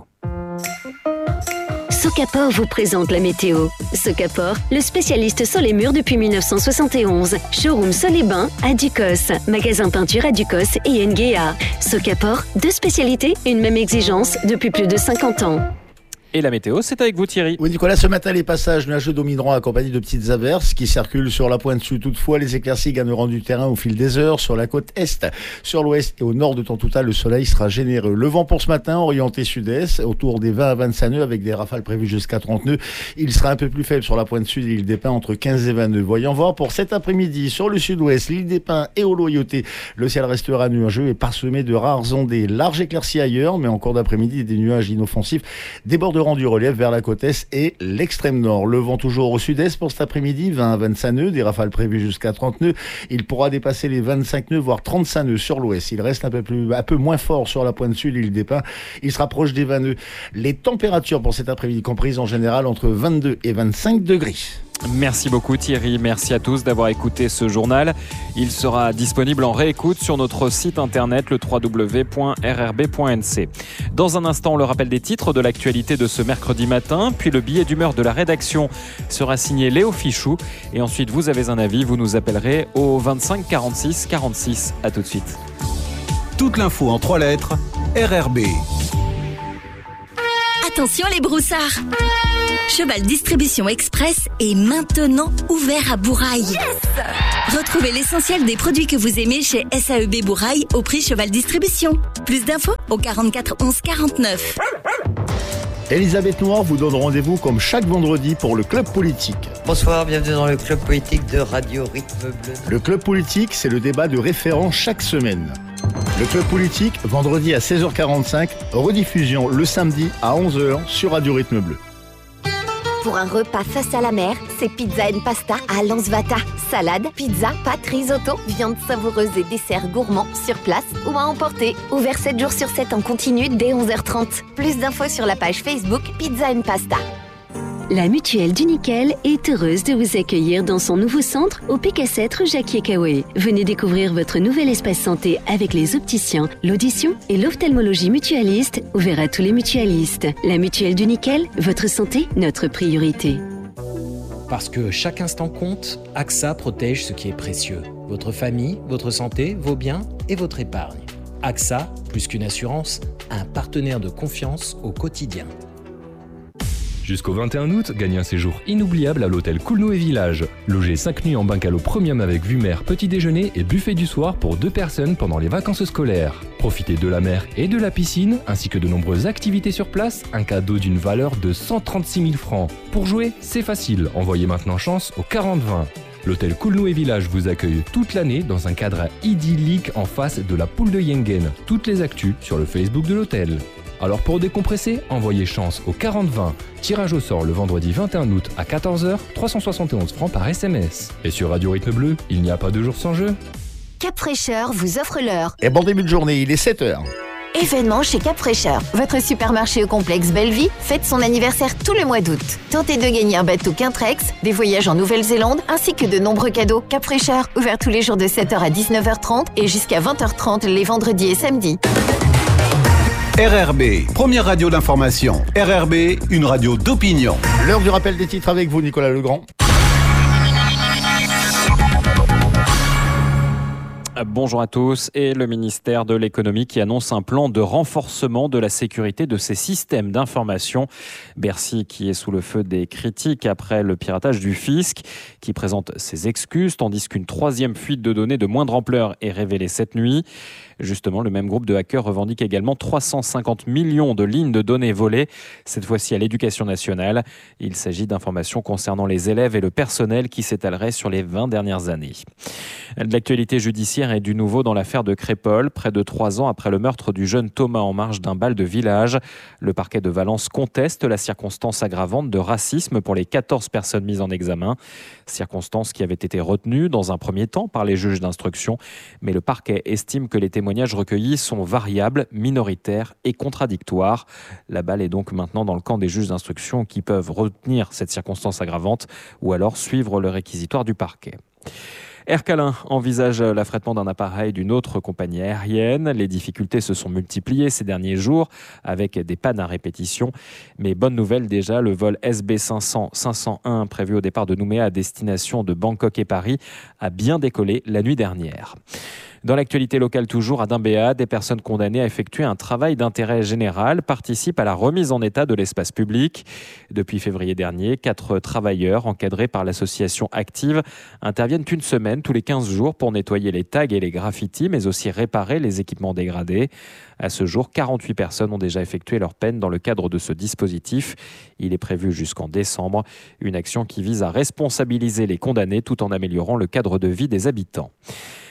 Socapor vous présente la météo. Socapor, le spécialiste sur les murs depuis mille neuf cent soixante et onze. Showroom Sol et Bain à Ducos. Magasin peinture à Ducos et Nguéa. Socapor, deux spécialités, une même exigence depuis plus de cinquante ans. Et la météo, c'est avec vous Thierry. Oui Nicolas, ce matin les passages nuageux domineront accompagnés de petites averses qui circulent sur la pointe sud. Toutefois, les éclaircies gagneront du terrain au fil des heures sur la côte est. Sur l'ouest et au nord de Tontouta, le soleil sera généreux. Le vent pour ce matin, orienté sud-est, autour des vingt à vingt-cinq nœuds avec des rafales prévues jusqu'à trente nœuds. Il sera un peu plus faible sur la pointe sud et il dépeint entre quinze et vingt nœuds. Voyons voir pour cet après-midi sur le sud-ouest, l'île des Pins et au Loyauté. Le ciel restera nuageux et parsemé de rares ondées. Large éclaircies ailleurs, mais encore d'après-midi, des nuages inoffensifs débordera rend du relief vers la côte est et l'extrême nord. Le vent toujours au sud-est pour cet après-midi, vingt à vingt-cinq nœuds, des rafales prévues jusqu'à trente nœuds. Il pourra dépasser les vingt-cinq nœuds, voire trente-cinq nœuds sur l'ouest. Il reste un peu plus, un peu moins fort sur la pointe sud, l'île des Pins. Il se rapproche des vingt nœuds. Les températures pour cet après-midi comprises en général entre vingt-deux et vingt-cinq degrés. Merci beaucoup Thierry, merci à tous d'avoir écouté ce journal. Il sera disponible en réécoute sur notre site internet le w w w point r r b point n c. Dans un instant, le rappel des titres de l'actualité de ce mercredi matin, puis le billet d'humeur de la rédaction sera signé Léo Fichou. Et ensuite, vous avez un avis, vous nous appellerez au vingt-cinq quarante-six quarante-six. À tout de suite. Toute l'info en trois lettres, R R B. Attention les broussards! Cheval Distribution Express est maintenant ouvert à Bourail. Yes! Retrouvez l'essentiel des produits que vous aimez chez S A E B Bourail au prix Cheval Distribution. Plus d'infos au quarante-quatre onze quarante-neuf. Elisabeth Noir vous donne rendez-vous comme chaque vendredi pour le Club Politique. Bonsoir, bienvenue dans le Club Politique de Radio Rythme Bleu. Le Club Politique, c'est le débat de référent chaque semaine. Le Club Politique, vendredi à seize heures quarante-cinq, rediffusion le samedi à onze heures sur Radio Rythme Bleu. Pour un repas face à la mer, c'est Pizza and Pasta à Lansvata. Salade, pizza, pâtes, risotto, viande savoureuse et desserts gourmands sur place ou à emporter. Ouvert sept jours sur sept en continu dès onze heures trente. Plus d'infos sur la page Facebook Pizza and Pasta. La Mutuelle du Nickel est heureuse de vous accueillir dans son nouveau centre au P K sept rue Jacquier-Caoué. Venez découvrir votre nouvel espace santé avec les opticiens, l'audition et l'ophtalmologie mutualiste, ouvert à tous les mutualistes. La Mutuelle du Nickel, votre santé, notre priorité. Parce que chaque instant compte, A X A protège ce qui est précieux. Votre famille, votre santé, vos biens et votre épargne. A X A, plus qu'une assurance, un partenaire de confiance au quotidien. Jusqu'au vingt et un août, gagnez un séjour inoubliable à l'hôtel Coulnoë Village. Logez cinq nuits en bungalow premium avec vue mer, petit déjeuner et buffet du soir pour deux personnes pendant les vacances scolaires. Profitez de la mer et de la piscine, ainsi que de nombreuses activités sur place, un cadeau d'une valeur de cent trente-six mille francs. Pour jouer, c'est facile, envoyez maintenant chance au quarante vingt. L'hôtel Coulnoë Village vous accueille toute l'année dans un cadre idyllique en face de la poule de Yengen. Toutes les actus sur le Facebook de l'hôtel. Alors pour décompresser, envoyez chance au quarante vingt. Tirage au sort le vendredi vingt et un août à quatorze heures, trois cent soixante et onze francs par S M S. Et sur Radio Rythme Bleu, il n'y a pas de jour sans jeu. Cap Fraîcheur vous offre l'heure. Et bon début de journée, il est sept heures. Événement chez Cap Fraîcheur. Votre supermarché au complexe Bellevie fête son anniversaire tout le mois d'août. Tentez de gagner un bateau Quintrex, des voyages en Nouvelle-Zélande, ainsi que de nombreux cadeaux. Cap Fraîcheur, ouvert tous les jours de sept heures à dix-neuf heures trente et jusqu'à vingt heures trente les vendredis et samedis. R R B, première radio d'information. R R B, une radio d'opinion. L'heure du rappel des titres avec vous, Nicolas Legrand. Bonjour à tous. Et le ministère de l'économie qui annonce un plan de renforcement de la sécurité de ses systèmes d'information. Bercy qui est sous le feu des critiques après le piratage du fisc, qui présente ses excuses, tandis qu'une troisième fuite de données de moindre ampleur est révélée cette nuit. Justement, le même groupe de hackers revendique également trois cent cinquante millions de lignes de données volées, cette fois-ci à l'éducation nationale. Il s'agit d'informations concernant les élèves et le personnel qui s'étaleraient sur les vingt dernières années. De l'actualité judiciaire et du nouveau dans l'affaire de Crépol, près de trois ans après le meurtre du jeune Thomas en marge d'un bal de village. Le parquet de Valence conteste la circonstance aggravante de racisme pour les quatorze personnes mises en examen. Circonstance qui avait été retenue dans un premier temps par les juges d'instruction, mais le parquet estime que les témoignages recueillis sont variables, minoritaires et contradictoires. La balle est donc maintenant dans le camp des juges d'instruction qui peuvent retenir cette circonstance aggravante ou alors suivre le réquisitoire du parquet. Air Calin envisage l'affrètement d'un appareil d'une autre compagnie aérienne. Les difficultés se sont multipliées ces derniers jours avec des pannes à répétition. Mais bonne nouvelle déjà, le vol S B cinq cents cinq cent un prévu au départ de Nouméa à destination de Bangkok et Paris a bien décollé la nuit dernière. Dans l'actualité locale toujours, à Dimbéa, des personnes condamnées à effectuer un travail d'intérêt général participent à la remise en état de l'espace public. Depuis février dernier, quatre travailleurs encadrés par l'association Active interviennent une semaine tous les quinze jours pour nettoyer les tags et les graffitis, mais aussi réparer les équipements dégradés. À ce jour, quarante-huit personnes ont déjà effectué leur peine dans le cadre de ce dispositif. Il est prévu jusqu'en décembre, une action qui vise à responsabiliser les condamnés tout en améliorant le cadre de vie des habitants.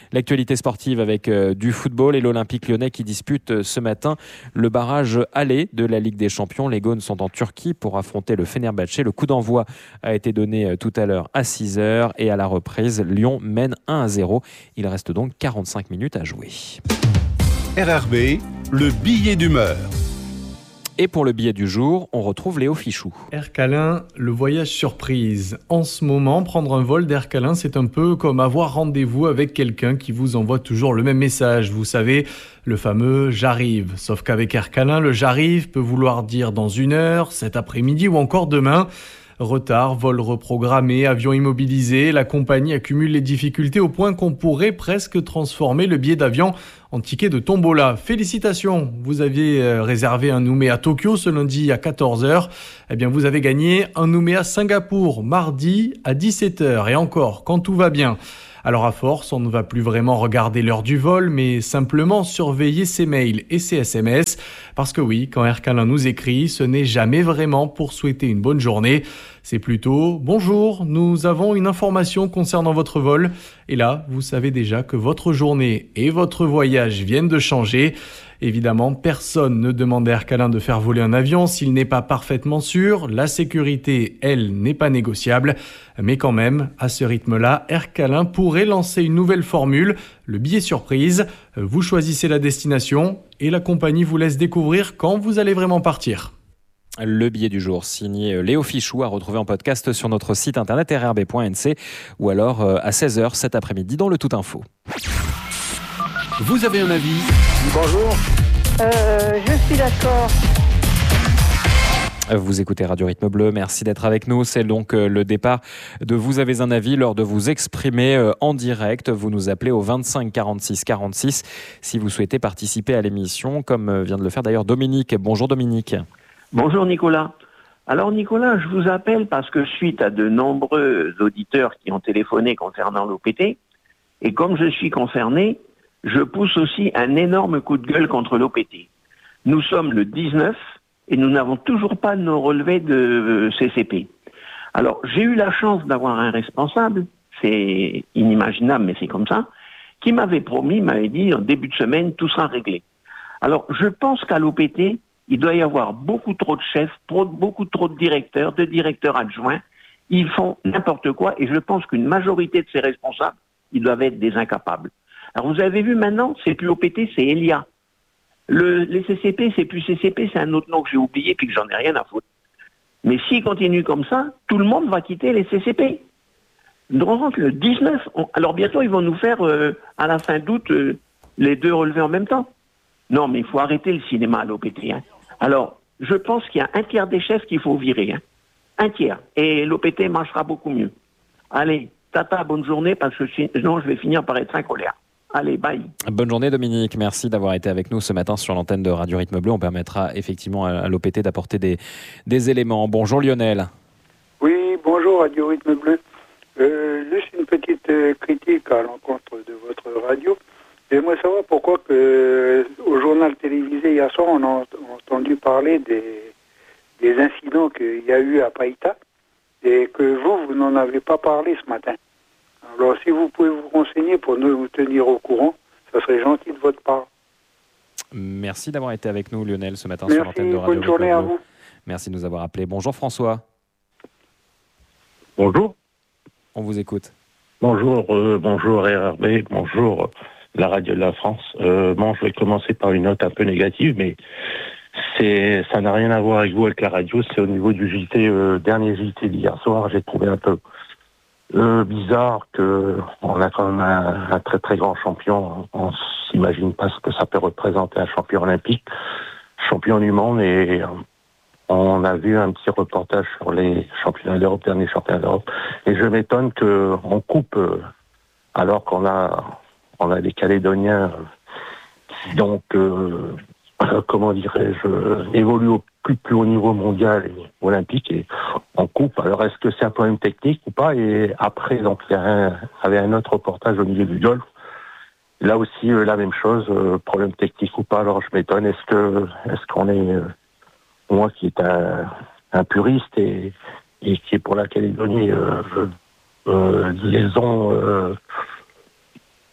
L'actualité sportive avec euh, du football et l'Olympique lyonnais qui dispute euh, ce matin le barrage aller de la Ligue des Champions. Les Gaunes sont en Turquie pour affronter le Fenerbahçe. Le coup d'envoi a été donné euh, tout à l'heure à six heures et à la reprise, Lyon mène un à zéro. Il reste donc quarante-cinq minutes à jouer. R R B, le billet d'humeur. Et pour le billet du jour, on retrouve Léo Fichou. Air Calin, le voyage surprise. En ce moment, prendre un vol d'Air Calin, c'est un peu comme avoir rendez-vous avec quelqu'un qui vous envoie toujours le même message. Vous savez, le fameux « j'arrive ». Sauf qu'avec Air Calin, le « j'arrive » peut vouloir dire dans une heure, cet après-midi ou encore demain. Retard, vol reprogrammé, avion immobilisé, la compagnie accumule les difficultés au point qu'on pourrait presque transformer le billet d'avion en ticket de tombola. Félicitations, vous aviez réservé un Nouméa Tokyo ce lundi à quatorze heures. Eh bien, vous avez gagné un Nouméa Singapour mardi à dix-sept heures. Et encore, quand tout va bien. Alors à force, on ne va plus vraiment regarder l'heure du vol, mais simplement surveiller ses mails et ses S M S. Parce que oui, quand Air Calin nous écrit, ce n'est jamais vraiment pour souhaiter une bonne journée. C'est plutôt « Bonjour, nous avons une information concernant votre vol ». Et là, vous savez déjà que votre journée et votre voyage viennent de changer. Évidemment, personne ne demande à Air Calin de faire voler un avion s'il n'est pas parfaitement sûr. La sécurité, elle, n'est pas négociable. Mais quand même, à ce rythme-là, Air Calin pourrait lancer une nouvelle formule, le billet surprise. Vous choisissez la destination et la compagnie vous laisse découvrir quand vous allez vraiment partir. Le billet du jour signé Léo Fichou à retrouver en podcast sur notre site internet r r b point n c ou alors à seize heures cet après-midi dans le Tout Info. Vous avez un avis ? Bonjour. Euh, je suis d'accord. Vous écoutez Radio Rythme Bleu, merci d'être avec nous. C'est donc le départ de Vous avez un avis, l'heure de vous exprimer en direct. Vous nous appelez au vingt-cinq quarante-six quarante-six si vous souhaitez participer à l'émission, comme vient de le faire d'ailleurs Dominique. Bonjour Dominique. Bonjour Nicolas. Alors Nicolas, je vous appelle parce que suite à de nombreux auditeurs qui ont téléphoné concernant l'O P T, et comme je suis concerné, je pousse aussi un énorme coup de gueule contre l'O P T. Nous sommes le dix-neuf et nous n'avons toujours pas nos relevés de C C P. Alors j'ai eu la chance d'avoir un responsable, c'est inimaginable mais c'est comme ça, qui m'avait promis, m'avait dit en début de semaine tout sera réglé. Alors je pense qu'à l'O P T, il doit y avoir beaucoup trop de chefs, beaucoup trop de directeurs, de directeurs adjoints. Ils font n'importe quoi et je pense qu'une majorité de ces responsables, ils doivent être des incapables. Alors vous avez vu maintenant, c'est plus O P T, c'est Elia. Le, les C C P, c'est plus C C P, c'est un autre nom que j'ai oublié puis que j'en ai rien à foutre. Mais s'ils continuent comme ça, tout le monde va quitter les C C P. Nous rentre le dix-neuf. On, alors bientôt, ils vont nous faire, euh, à la fin d'août, euh, les deux relevés en même temps. Non, mais il faut arrêter le cinéma à l'O P T. Hein. Alors, je pense qu'il y a un tiers des chefs qu'il faut virer. Hein. Un tiers. Et l'O P T marchera beaucoup mieux. Allez, tata, bonne journée, parce que sinon, je vais finir par être en colère. Allez, bye. Bonne journée Dominique, merci d'avoir été avec nous ce matin sur l'antenne de Radio Rythme Bleu. On permettra effectivement à l'O P T d'apporter des, des éléments. Bonjour Lionel. Oui, bonjour Radio Rythme Bleu. Euh, juste une petite euh, critique à l'encontre de votre radio. J'aimerais savoir pourquoi que, euh, au journal télévisé hier soir, on a entendu parler des, des incidents qu'il y a eu à Païta et que vous, vous n'en avez pas parlé ce matin. Alors, si vous pouvez vous renseigner pour nous tenir au courant, ça serait gentil de votre part. Merci d'avoir été avec nous, Lionel, ce matin Merci, sur l'antenne de Radio. bonne journée à vous. Merci de nous avoir appelés. Bonjour François. Bonjour. On vous écoute. Bonjour, euh, bonjour R R B, bonjour la radio de la France. Euh, bon, je vais commencer par une note un peu négative, mais c'est, ça n'a rien à voir avec vous, avec la radio. C'est au niveau du J T, euh, dernier J T d'hier soir. J'ai trouvé un peu Euh, bizarre que on a quand même un, un très très grand champion. On s'imagine pas ce que ça peut représenter un champion olympique, champion du monde, et on a vu un petit reportage sur les championnats d'Europe, derniers championnats d'Europe, et je m'étonne que on coupe euh, alors qu'on a on a des Calédoniens qui donc euh, comment dirais-je évoluent au plus, plus haut niveau mondial et olympique, et on coupe. Alors est-ce que c'est un problème technique ou pas? Et après, donc il y a un, avait un autre reportage au milieu du golf. Là aussi euh, la même chose, euh, problème technique ou pas. Alors je m'étonne. Est-ce que est-ce qu'on est, euh, moi qui est un, un puriste et, et qui est pour la Calédonie euh, euh, liaison euh,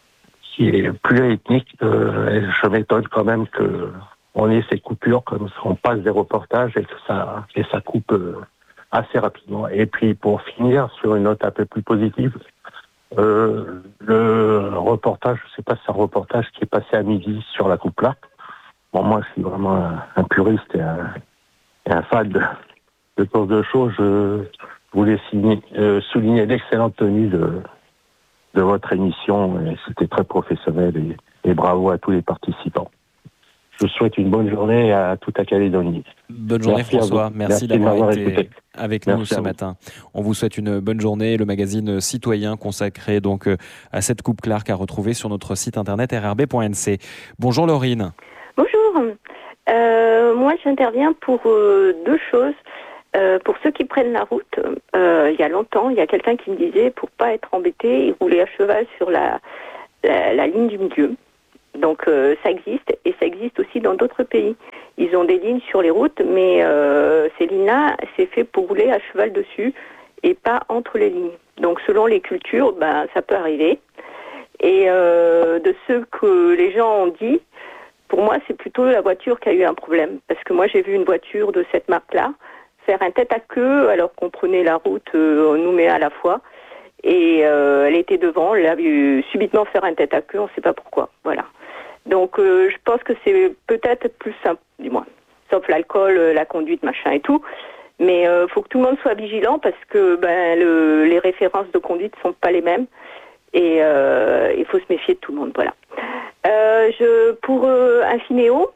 qui est pluriethnique, euh, je m'étonne quand même que on ait ces coupures comme ça, on passe des reportages et que ça, et ça coupe euh, assez rapidement. Et puis pour finir sur une note un peu plus positive, euh, le reportage, je sais pas si c'est un reportage qui est passé à midi sur la coupe là. Bon, moi, je suis vraiment un, un puriste et un, et un fan de, de course de chevaux. Je voulais signer, euh, souligner l'excellente tenue de, de votre émission. Et c'était très professionnel et, et bravo à tous les participants. Je vous souhaite une bonne journée à toute la Calédonie. Bonne journée Merci François, merci, merci d'avoir été été avec merci nous ce matin. On vous souhaite une bonne journée. Le magazine Citoyen consacré donc à cette Coupe Clark à retrouver sur notre site internet r r b point n c. Bonjour Laurine. Bonjour. Euh, moi, j'interviens pour euh, deux choses. Euh, pour ceux qui prennent la route, euh, il y a longtemps, il y a quelqu'un qui me disait, pour pas être embêté, il roulait à cheval sur la, la, la ligne du milieu. Donc euh, ça existe, et ça existe aussi dans d'autres pays. Ils ont des lignes sur les routes, mais euh, ces lignes-là, c'est fait pour rouler à cheval dessus et pas entre les lignes. Donc selon les cultures, ben, ça peut arriver. Et euh, de ce que les gens ont dit, pour moi, c'est plutôt la voiture qui a eu un problème. Parce que moi, j'ai vu une voiture de cette marque-là faire un tête-à-queue alors qu'on prenait la route euh, Nouméa à la fois. Et euh, elle était devant, elle a vu subitement faire un tête-à-queue, on ne sait pas pourquoi. Voilà. Donc, euh, je pense que c'est peut-être plus simple, du moins. Sauf l'alcool, la conduite, machin et tout. Mais il euh, faut que tout le monde soit vigilant parce que ben, le, les références de conduite ne sont pas les mêmes. Et euh, il faut se méfier de tout le monde, voilà. Euh, je, pour euh, Infinéo,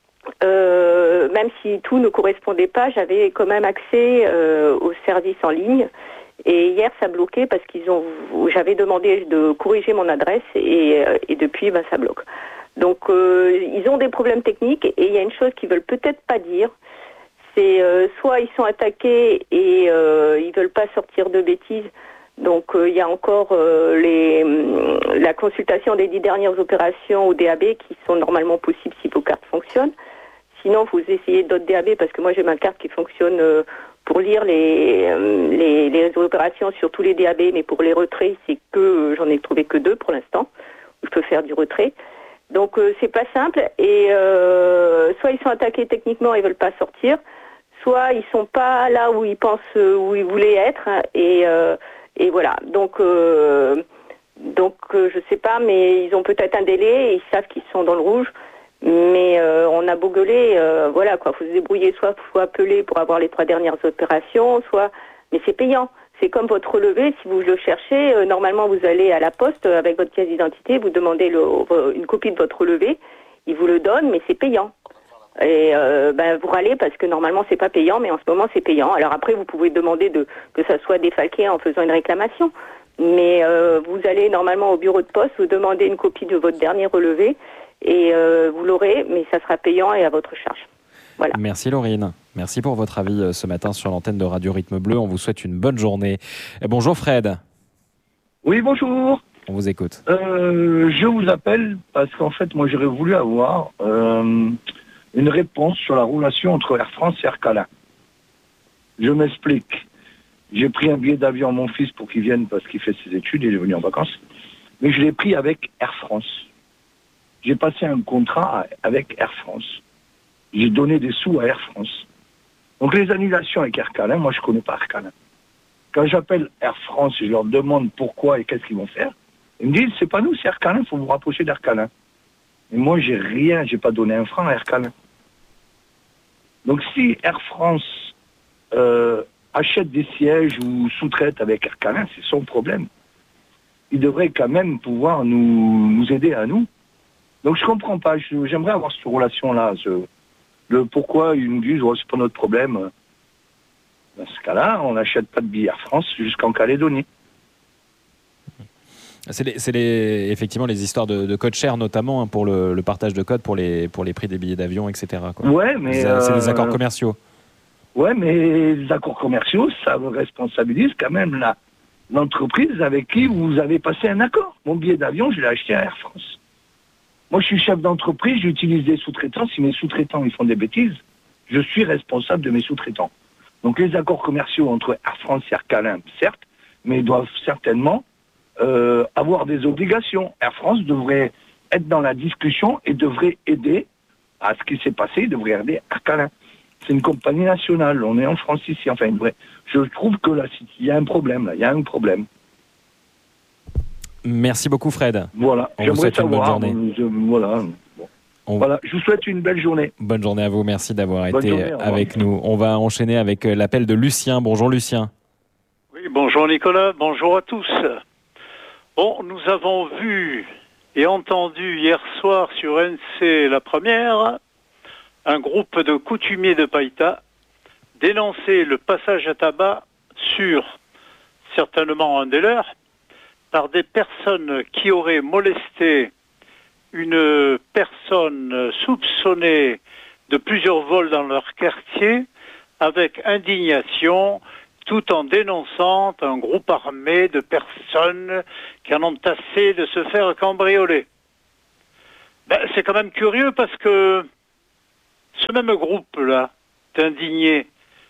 euh, même si tout ne correspondait pas, j'avais quand même accès euh, aux services en ligne. Et hier, ça bloquait parce qu'ils ont, j'avais demandé de corriger mon adresse et, et depuis, ben, ça bloque. Donc, euh, ils ont des problèmes techniques et il y a une chose qu'ils veulent peut-être pas dire. C'est euh, soit ils sont attaqués et euh, ils veulent pas sortir de bêtises. Donc, il euh, y a encore euh, les, la consultation des dix dernières opérations au D A B qui sont normalement possibles si vos cartes fonctionnent. Sinon, vous essayez d'autres D A B parce que moi, j'ai ma carte qui fonctionne euh, pour lire les, les, les opérations sur tous les D A B, mais pour les retraits, c'est que j'en ai trouvé que deux pour l'instant, où je peux faire du retrait. Donc, euh, c'est pas simple. Et euh, soit ils sont attaqués techniquement et veulent pas sortir, soit ils sont pas là où ils pensent, où ils voulaient être. Et euh, Et voilà, donc, euh, donc euh, je sais pas, mais ils ont peut-être un délai, et ils savent qu'ils sont dans le rouge, mais euh, on a beau gueuler, euh, voilà quoi, faut se débrouiller, soit faut appeler pour avoir les trois dernières opérations, soit, mais c'est payant. C'est comme votre relevé, si vous le cherchez, euh, normalement vous allez à la poste avec votre pièce d'identité, vous demandez le, une copie de votre relevé, ils vous le donnent, mais c'est payant. Et euh, ben, vous râlez parce que normalement c'est pas payant, mais en ce moment c'est payant. Alors après vous pouvez demander de, que ça soit défalqué en faisant une réclamation. Mais euh, vous allez normalement au bureau de poste, vous demandez une copie de votre dernier relevé et euh, vous l'aurez, mais ça sera payant et à votre charge. Voilà. Merci Laurine. Merci pour votre avis ce matin sur l'antenne de Radio Rythme Bleu. On vous souhaite une bonne journée. Et bonjour Fred. Oui, bonjour. On vous écoute. Euh, je vous appelle parce qu'en fait, moi j'aurais voulu avoir euh, une réponse sur la relation entre Air France et Air Calin. Je m'explique. J'ai pris un billet d'avion à mon fils pour qu'il vienne parce qu'il fait ses études, il est venu en vacances. Mais je l'ai pris avec Air France. J'ai passé un contrat avec Air France. J'ai donné des sous à Air France. Donc les annulations avec Air Calin, moi je ne connais pas Air Calin. Quand j'appelle Air France et je leur demande pourquoi et qu'est-ce qu'ils vont faire, ils me disent c'est pas nous, c'est Air Calin, il faut vous rapprocher d'Air Calin. Et moi j'ai rien, j'ai pas donné un franc à Air Calin. Donc si Air France euh, achète des sièges ou sous-traite avec Air Calin, c'est son problème. Il devrait quand même pouvoir nous, nous aider à nous. Donc je comprends pas, je, j'aimerais avoir cette relation-là, ce, le pourquoi ils nous disent oh, c'est pas notre problème. Dans ce cas-là, on n'achète pas de billets Air France jusqu'en Calédonie. C'est, les, c'est les, effectivement les histoires de, de code share, notamment hein, pour le, le partage de codes pour les, pour les prix des billets d'avion, et cetera. Quoi. Ouais, mais c'est, euh, c'est des accords commerciaux. Ouais, mais les accords commerciaux, ça vous responsabilise quand même la, l'entreprise avec qui vous avez passé un accord. Mon billet d'avion, je l'ai acheté à Air France. Moi, je suis chef d'entreprise, j'utilise des sous-traitants. Si mes sous-traitants ils font des bêtises, je suis responsable de mes sous-traitants. Donc les accords commerciaux entre Air France et Air Calin, certes, mais ils doivent certainement euh, avoir des obligations. Air France devrait être dans la discussion et devrait aider à ce qui s'est passé, il devrait aider Air Calin. C'est une compagnie nationale, on est en France ici, enfin, vrai. Je trouve que là, il y a un problème, là, il y a un problème. Merci beaucoup Fred. Voilà, on vous souhaite savoir, une bonne journée. Je, voilà. Bon. On... voilà, je vous souhaite une belle journée. Bonne journée à vous, merci d'avoir Bonne été journée, avec nous. On va enchaîner avec l'appel de Lucien. Bonjour Lucien. Oui, bonjour Nicolas, bonjour à tous. Bon, nous avons vu et entendu hier soir sur N C La Première un groupe de coutumiers de Païta dénoncer le passage à tabac sur, certainement un des leurs, par des personnes qui auraient molesté une personne soupçonnée de plusieurs vols dans leur quartier avec indignation, tout en dénonçant un groupe armé de personnes qui en ont assez de se faire cambrioler. Ben, c'est quand même curieux parce que ce même groupe-là, d'indignés,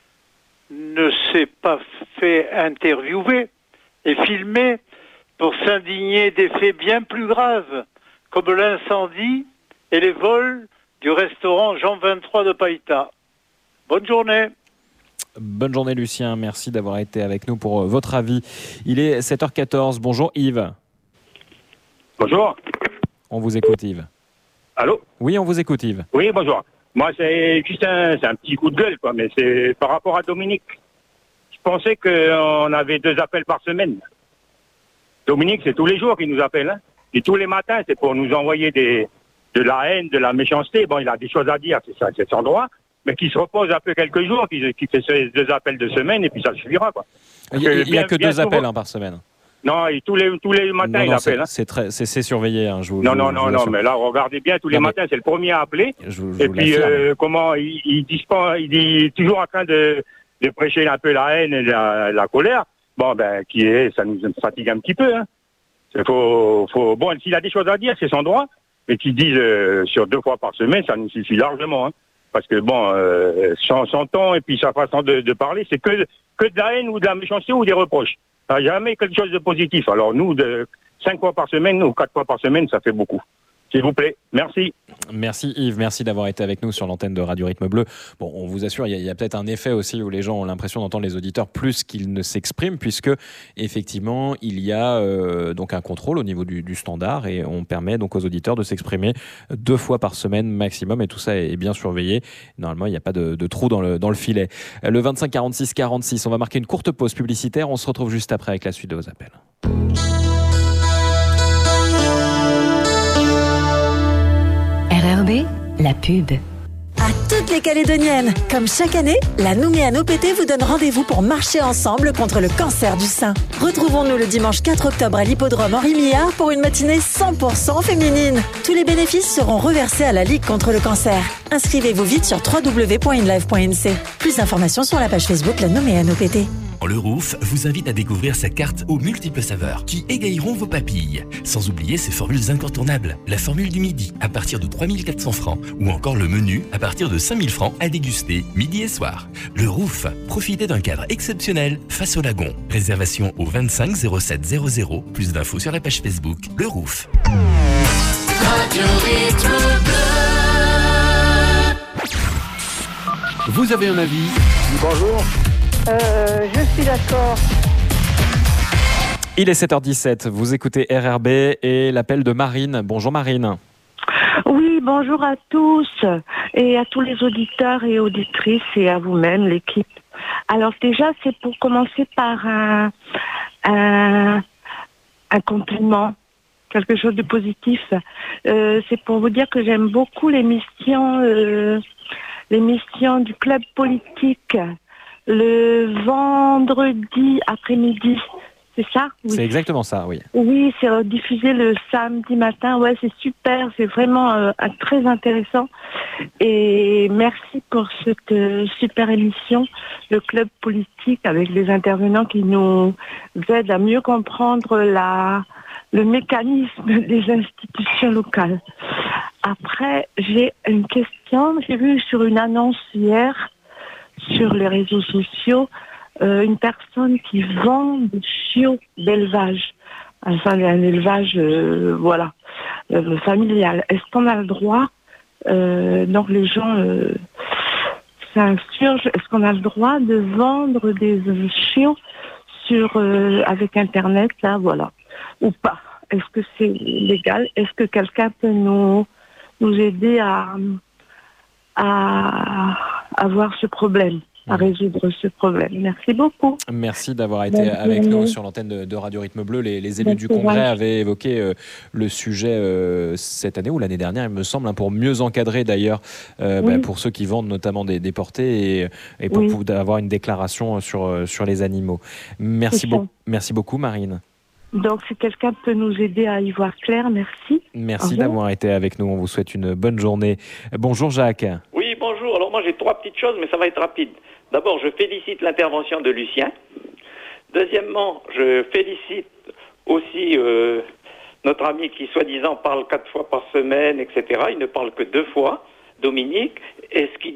ne s'est pas fait interviewer et filmer pour s'indigner des faits bien plus graves, comme l'incendie et les vols du restaurant Jean vingt-trois de Païta. Bonne journée. Bonne journée Lucien, merci d'avoir été avec nous pour votre avis. Il est sept heures quatorze, bonjour Yves. Bonjour. On vous écoute Yves. Allô? Oui, on vous écoute Yves. Oui, bonjour. Moi, c'est juste un, c'est un petit coup de gueule, quoi, mais c'est par rapport à Dominique. Je pensais qu'on avait deux appels par semaine. Dominique, c'est tous les jours qu'il nous appelle. Hein. Et tous les matins, c'est pour nous envoyer des, de la haine, de la méchanceté. Bon, il a des choses à dire, c'est ça, c'est son droit. Mais qu'il se repose un peu quelques jours, qu'il, qu'il fait ces deux appels de semaine, et puis ça suffira, quoi. Il n'y a, a que deux souvent... appels hein, par semaine. Non, et tous les, tous les matins, non, non, il appelle. Hein. C'est, très, c'est, c'est surveillé. Hein, je vous, non, je, non, je non, vous non, mais là, regardez bien, tous les non, matins, c'est le premier à appeler. Je, je et puis, euh, comment, il, il, dit pas, il dit toujours en train de, de prêcher un peu la haine et la, la colère. Bon, ben, qui est, ça nous fatigue un petit peu. Hein. Faut, faut, bon, s'il a des choses à dire, c'est son droit. Mais qu'il dise euh, sur deux fois par semaine, ça nous suffit largement. Hein. Parce que bon, euh, son, son ton et puis sa façon de, de parler, c'est que, que de la haine ou de la méchanceté ou des reproches. Ça n'a jamais quelque chose de positif. Alors nous, de cinq fois par semaine ou quatre fois par semaine, ça fait beaucoup. S'il vous plaît, merci. Merci Yves, merci d'avoir été avec nous sur l'antenne de Radio Rythme Bleu. Bon, on vous assure, il y, y a peut-être un effet aussi où les gens ont l'impression d'entendre les auditeurs plus qu'ils ne s'expriment, puisque effectivement, il y a euh, donc un contrôle au niveau du, du standard et on permet donc aux auditeurs de s'exprimer deux fois par semaine maximum et tout ça est bien surveillé. Normalement, il n'y a pas de, de trou dans le, dans le filet. Le vingt-cinq quarante-six quarante-six, on va marquer une courte pause publicitaire. On se retrouve juste après avec la suite de vos appels. R R B, la pub. À toutes les Calédoniennes, comme chaque année, la Nouméa O P T vous donne rendez-vous pour marcher ensemble contre le cancer du sein. Retrouvons-nous le dimanche quatre octobre à l'hippodrome Henri Millard pour une matinée cent pour cent féminine. Tous les bénéfices seront reversés à la Ligue contre le cancer. Inscrivez-vous vite sur w w w point inlive point n c. Plus d'informations sur la page Facebook La Nouméa O P T. Le Rouf vous invite à découvrir sa carte aux multiples saveurs qui égayeront vos papilles. Sans oublier ses formules incontournables. La formule du midi à partir de trois mille quatre cents francs ou encore le menu à partir de cinq mille francs à déguster midi et soir. Le Rouf, profitez d'un cadre exceptionnel face au lagon. Réservation au vingt-cinq zéro sept zéro zéro. Plus d'infos sur la page Facebook Le Rouf. Radio Rythme Bleu. Vous avez un avis? Bonjour. Euh, je suis d'accord. Il est sept heures dix-sept, vous écoutez R R B et l'appel de Marine. Bonjour Marine. Oui, bonjour à tous et à tous les auditeurs et auditrices et à vous-même, l'équipe. Alors déjà, c'est pour commencer par un, un, un compliment, quelque chose de positif. Euh, c'est pour vous dire que j'aime beaucoup l'émission, euh, l'émission du club politique. Le vendredi après-midi, c'est ça? Oui. C'est exactement ça, oui. Oui, c'est diffusé le samedi matin. Ouais, c'est super, c'est vraiment euh, très intéressant. Et merci pour cette euh, super émission, le club politique, avec les intervenants qui nous aident à mieux comprendre la, le mécanisme des institutions locales. Après, j'ai une question. J'ai vu sur une annonce hier sur les réseaux sociaux, euh, une personne qui vend des chiots d'élevage. enfin un élevage, euh, voilà, euh, familial. Est-ce qu'on a le droit, euh, donc les gens euh, s'insurgent, est-ce qu'on a le droit de vendre des chiots sur euh, avec Internet, là, voilà, ou pas? Est-ce que c'est légal? Est-ce que quelqu'un peut nous nous aider à à avoir ce problème, à résoudre ce problème? Merci beaucoup. Merci d'avoir été Bonne avec journée. nous sur l'antenne de, de Radio Rythme Bleu. Les, les élus Bon du courage. Congrès avaient évoqué euh, le sujet euh, cette année ou l'année dernière, il me semble, hein, pour mieux encadrer d'ailleurs euh, Oui. bah, pour ceux qui vendent notamment des, des portées et, et pour Oui. pouvoir avoir une déclaration sur, euh, sur les animaux. Merci, C'est beau- ça. merci beaucoup Marine. Donc si quelqu'un peut nous aider à y voir clair, merci. Merci Au revoir. d'avoir été avec nous. On vous souhaite une bonne journée. Bonjour Jacques. Oui, bonjour. Alors moi j'ai trois petites choses, mais ça va être rapide. D'abord, je félicite l'intervention de Lucien. Deuxièmement, je félicite aussi euh, notre ami qui soi-disant parle quatre fois par semaine, et cetera. Il ne parle que deux fois, Dominique. Et ce qui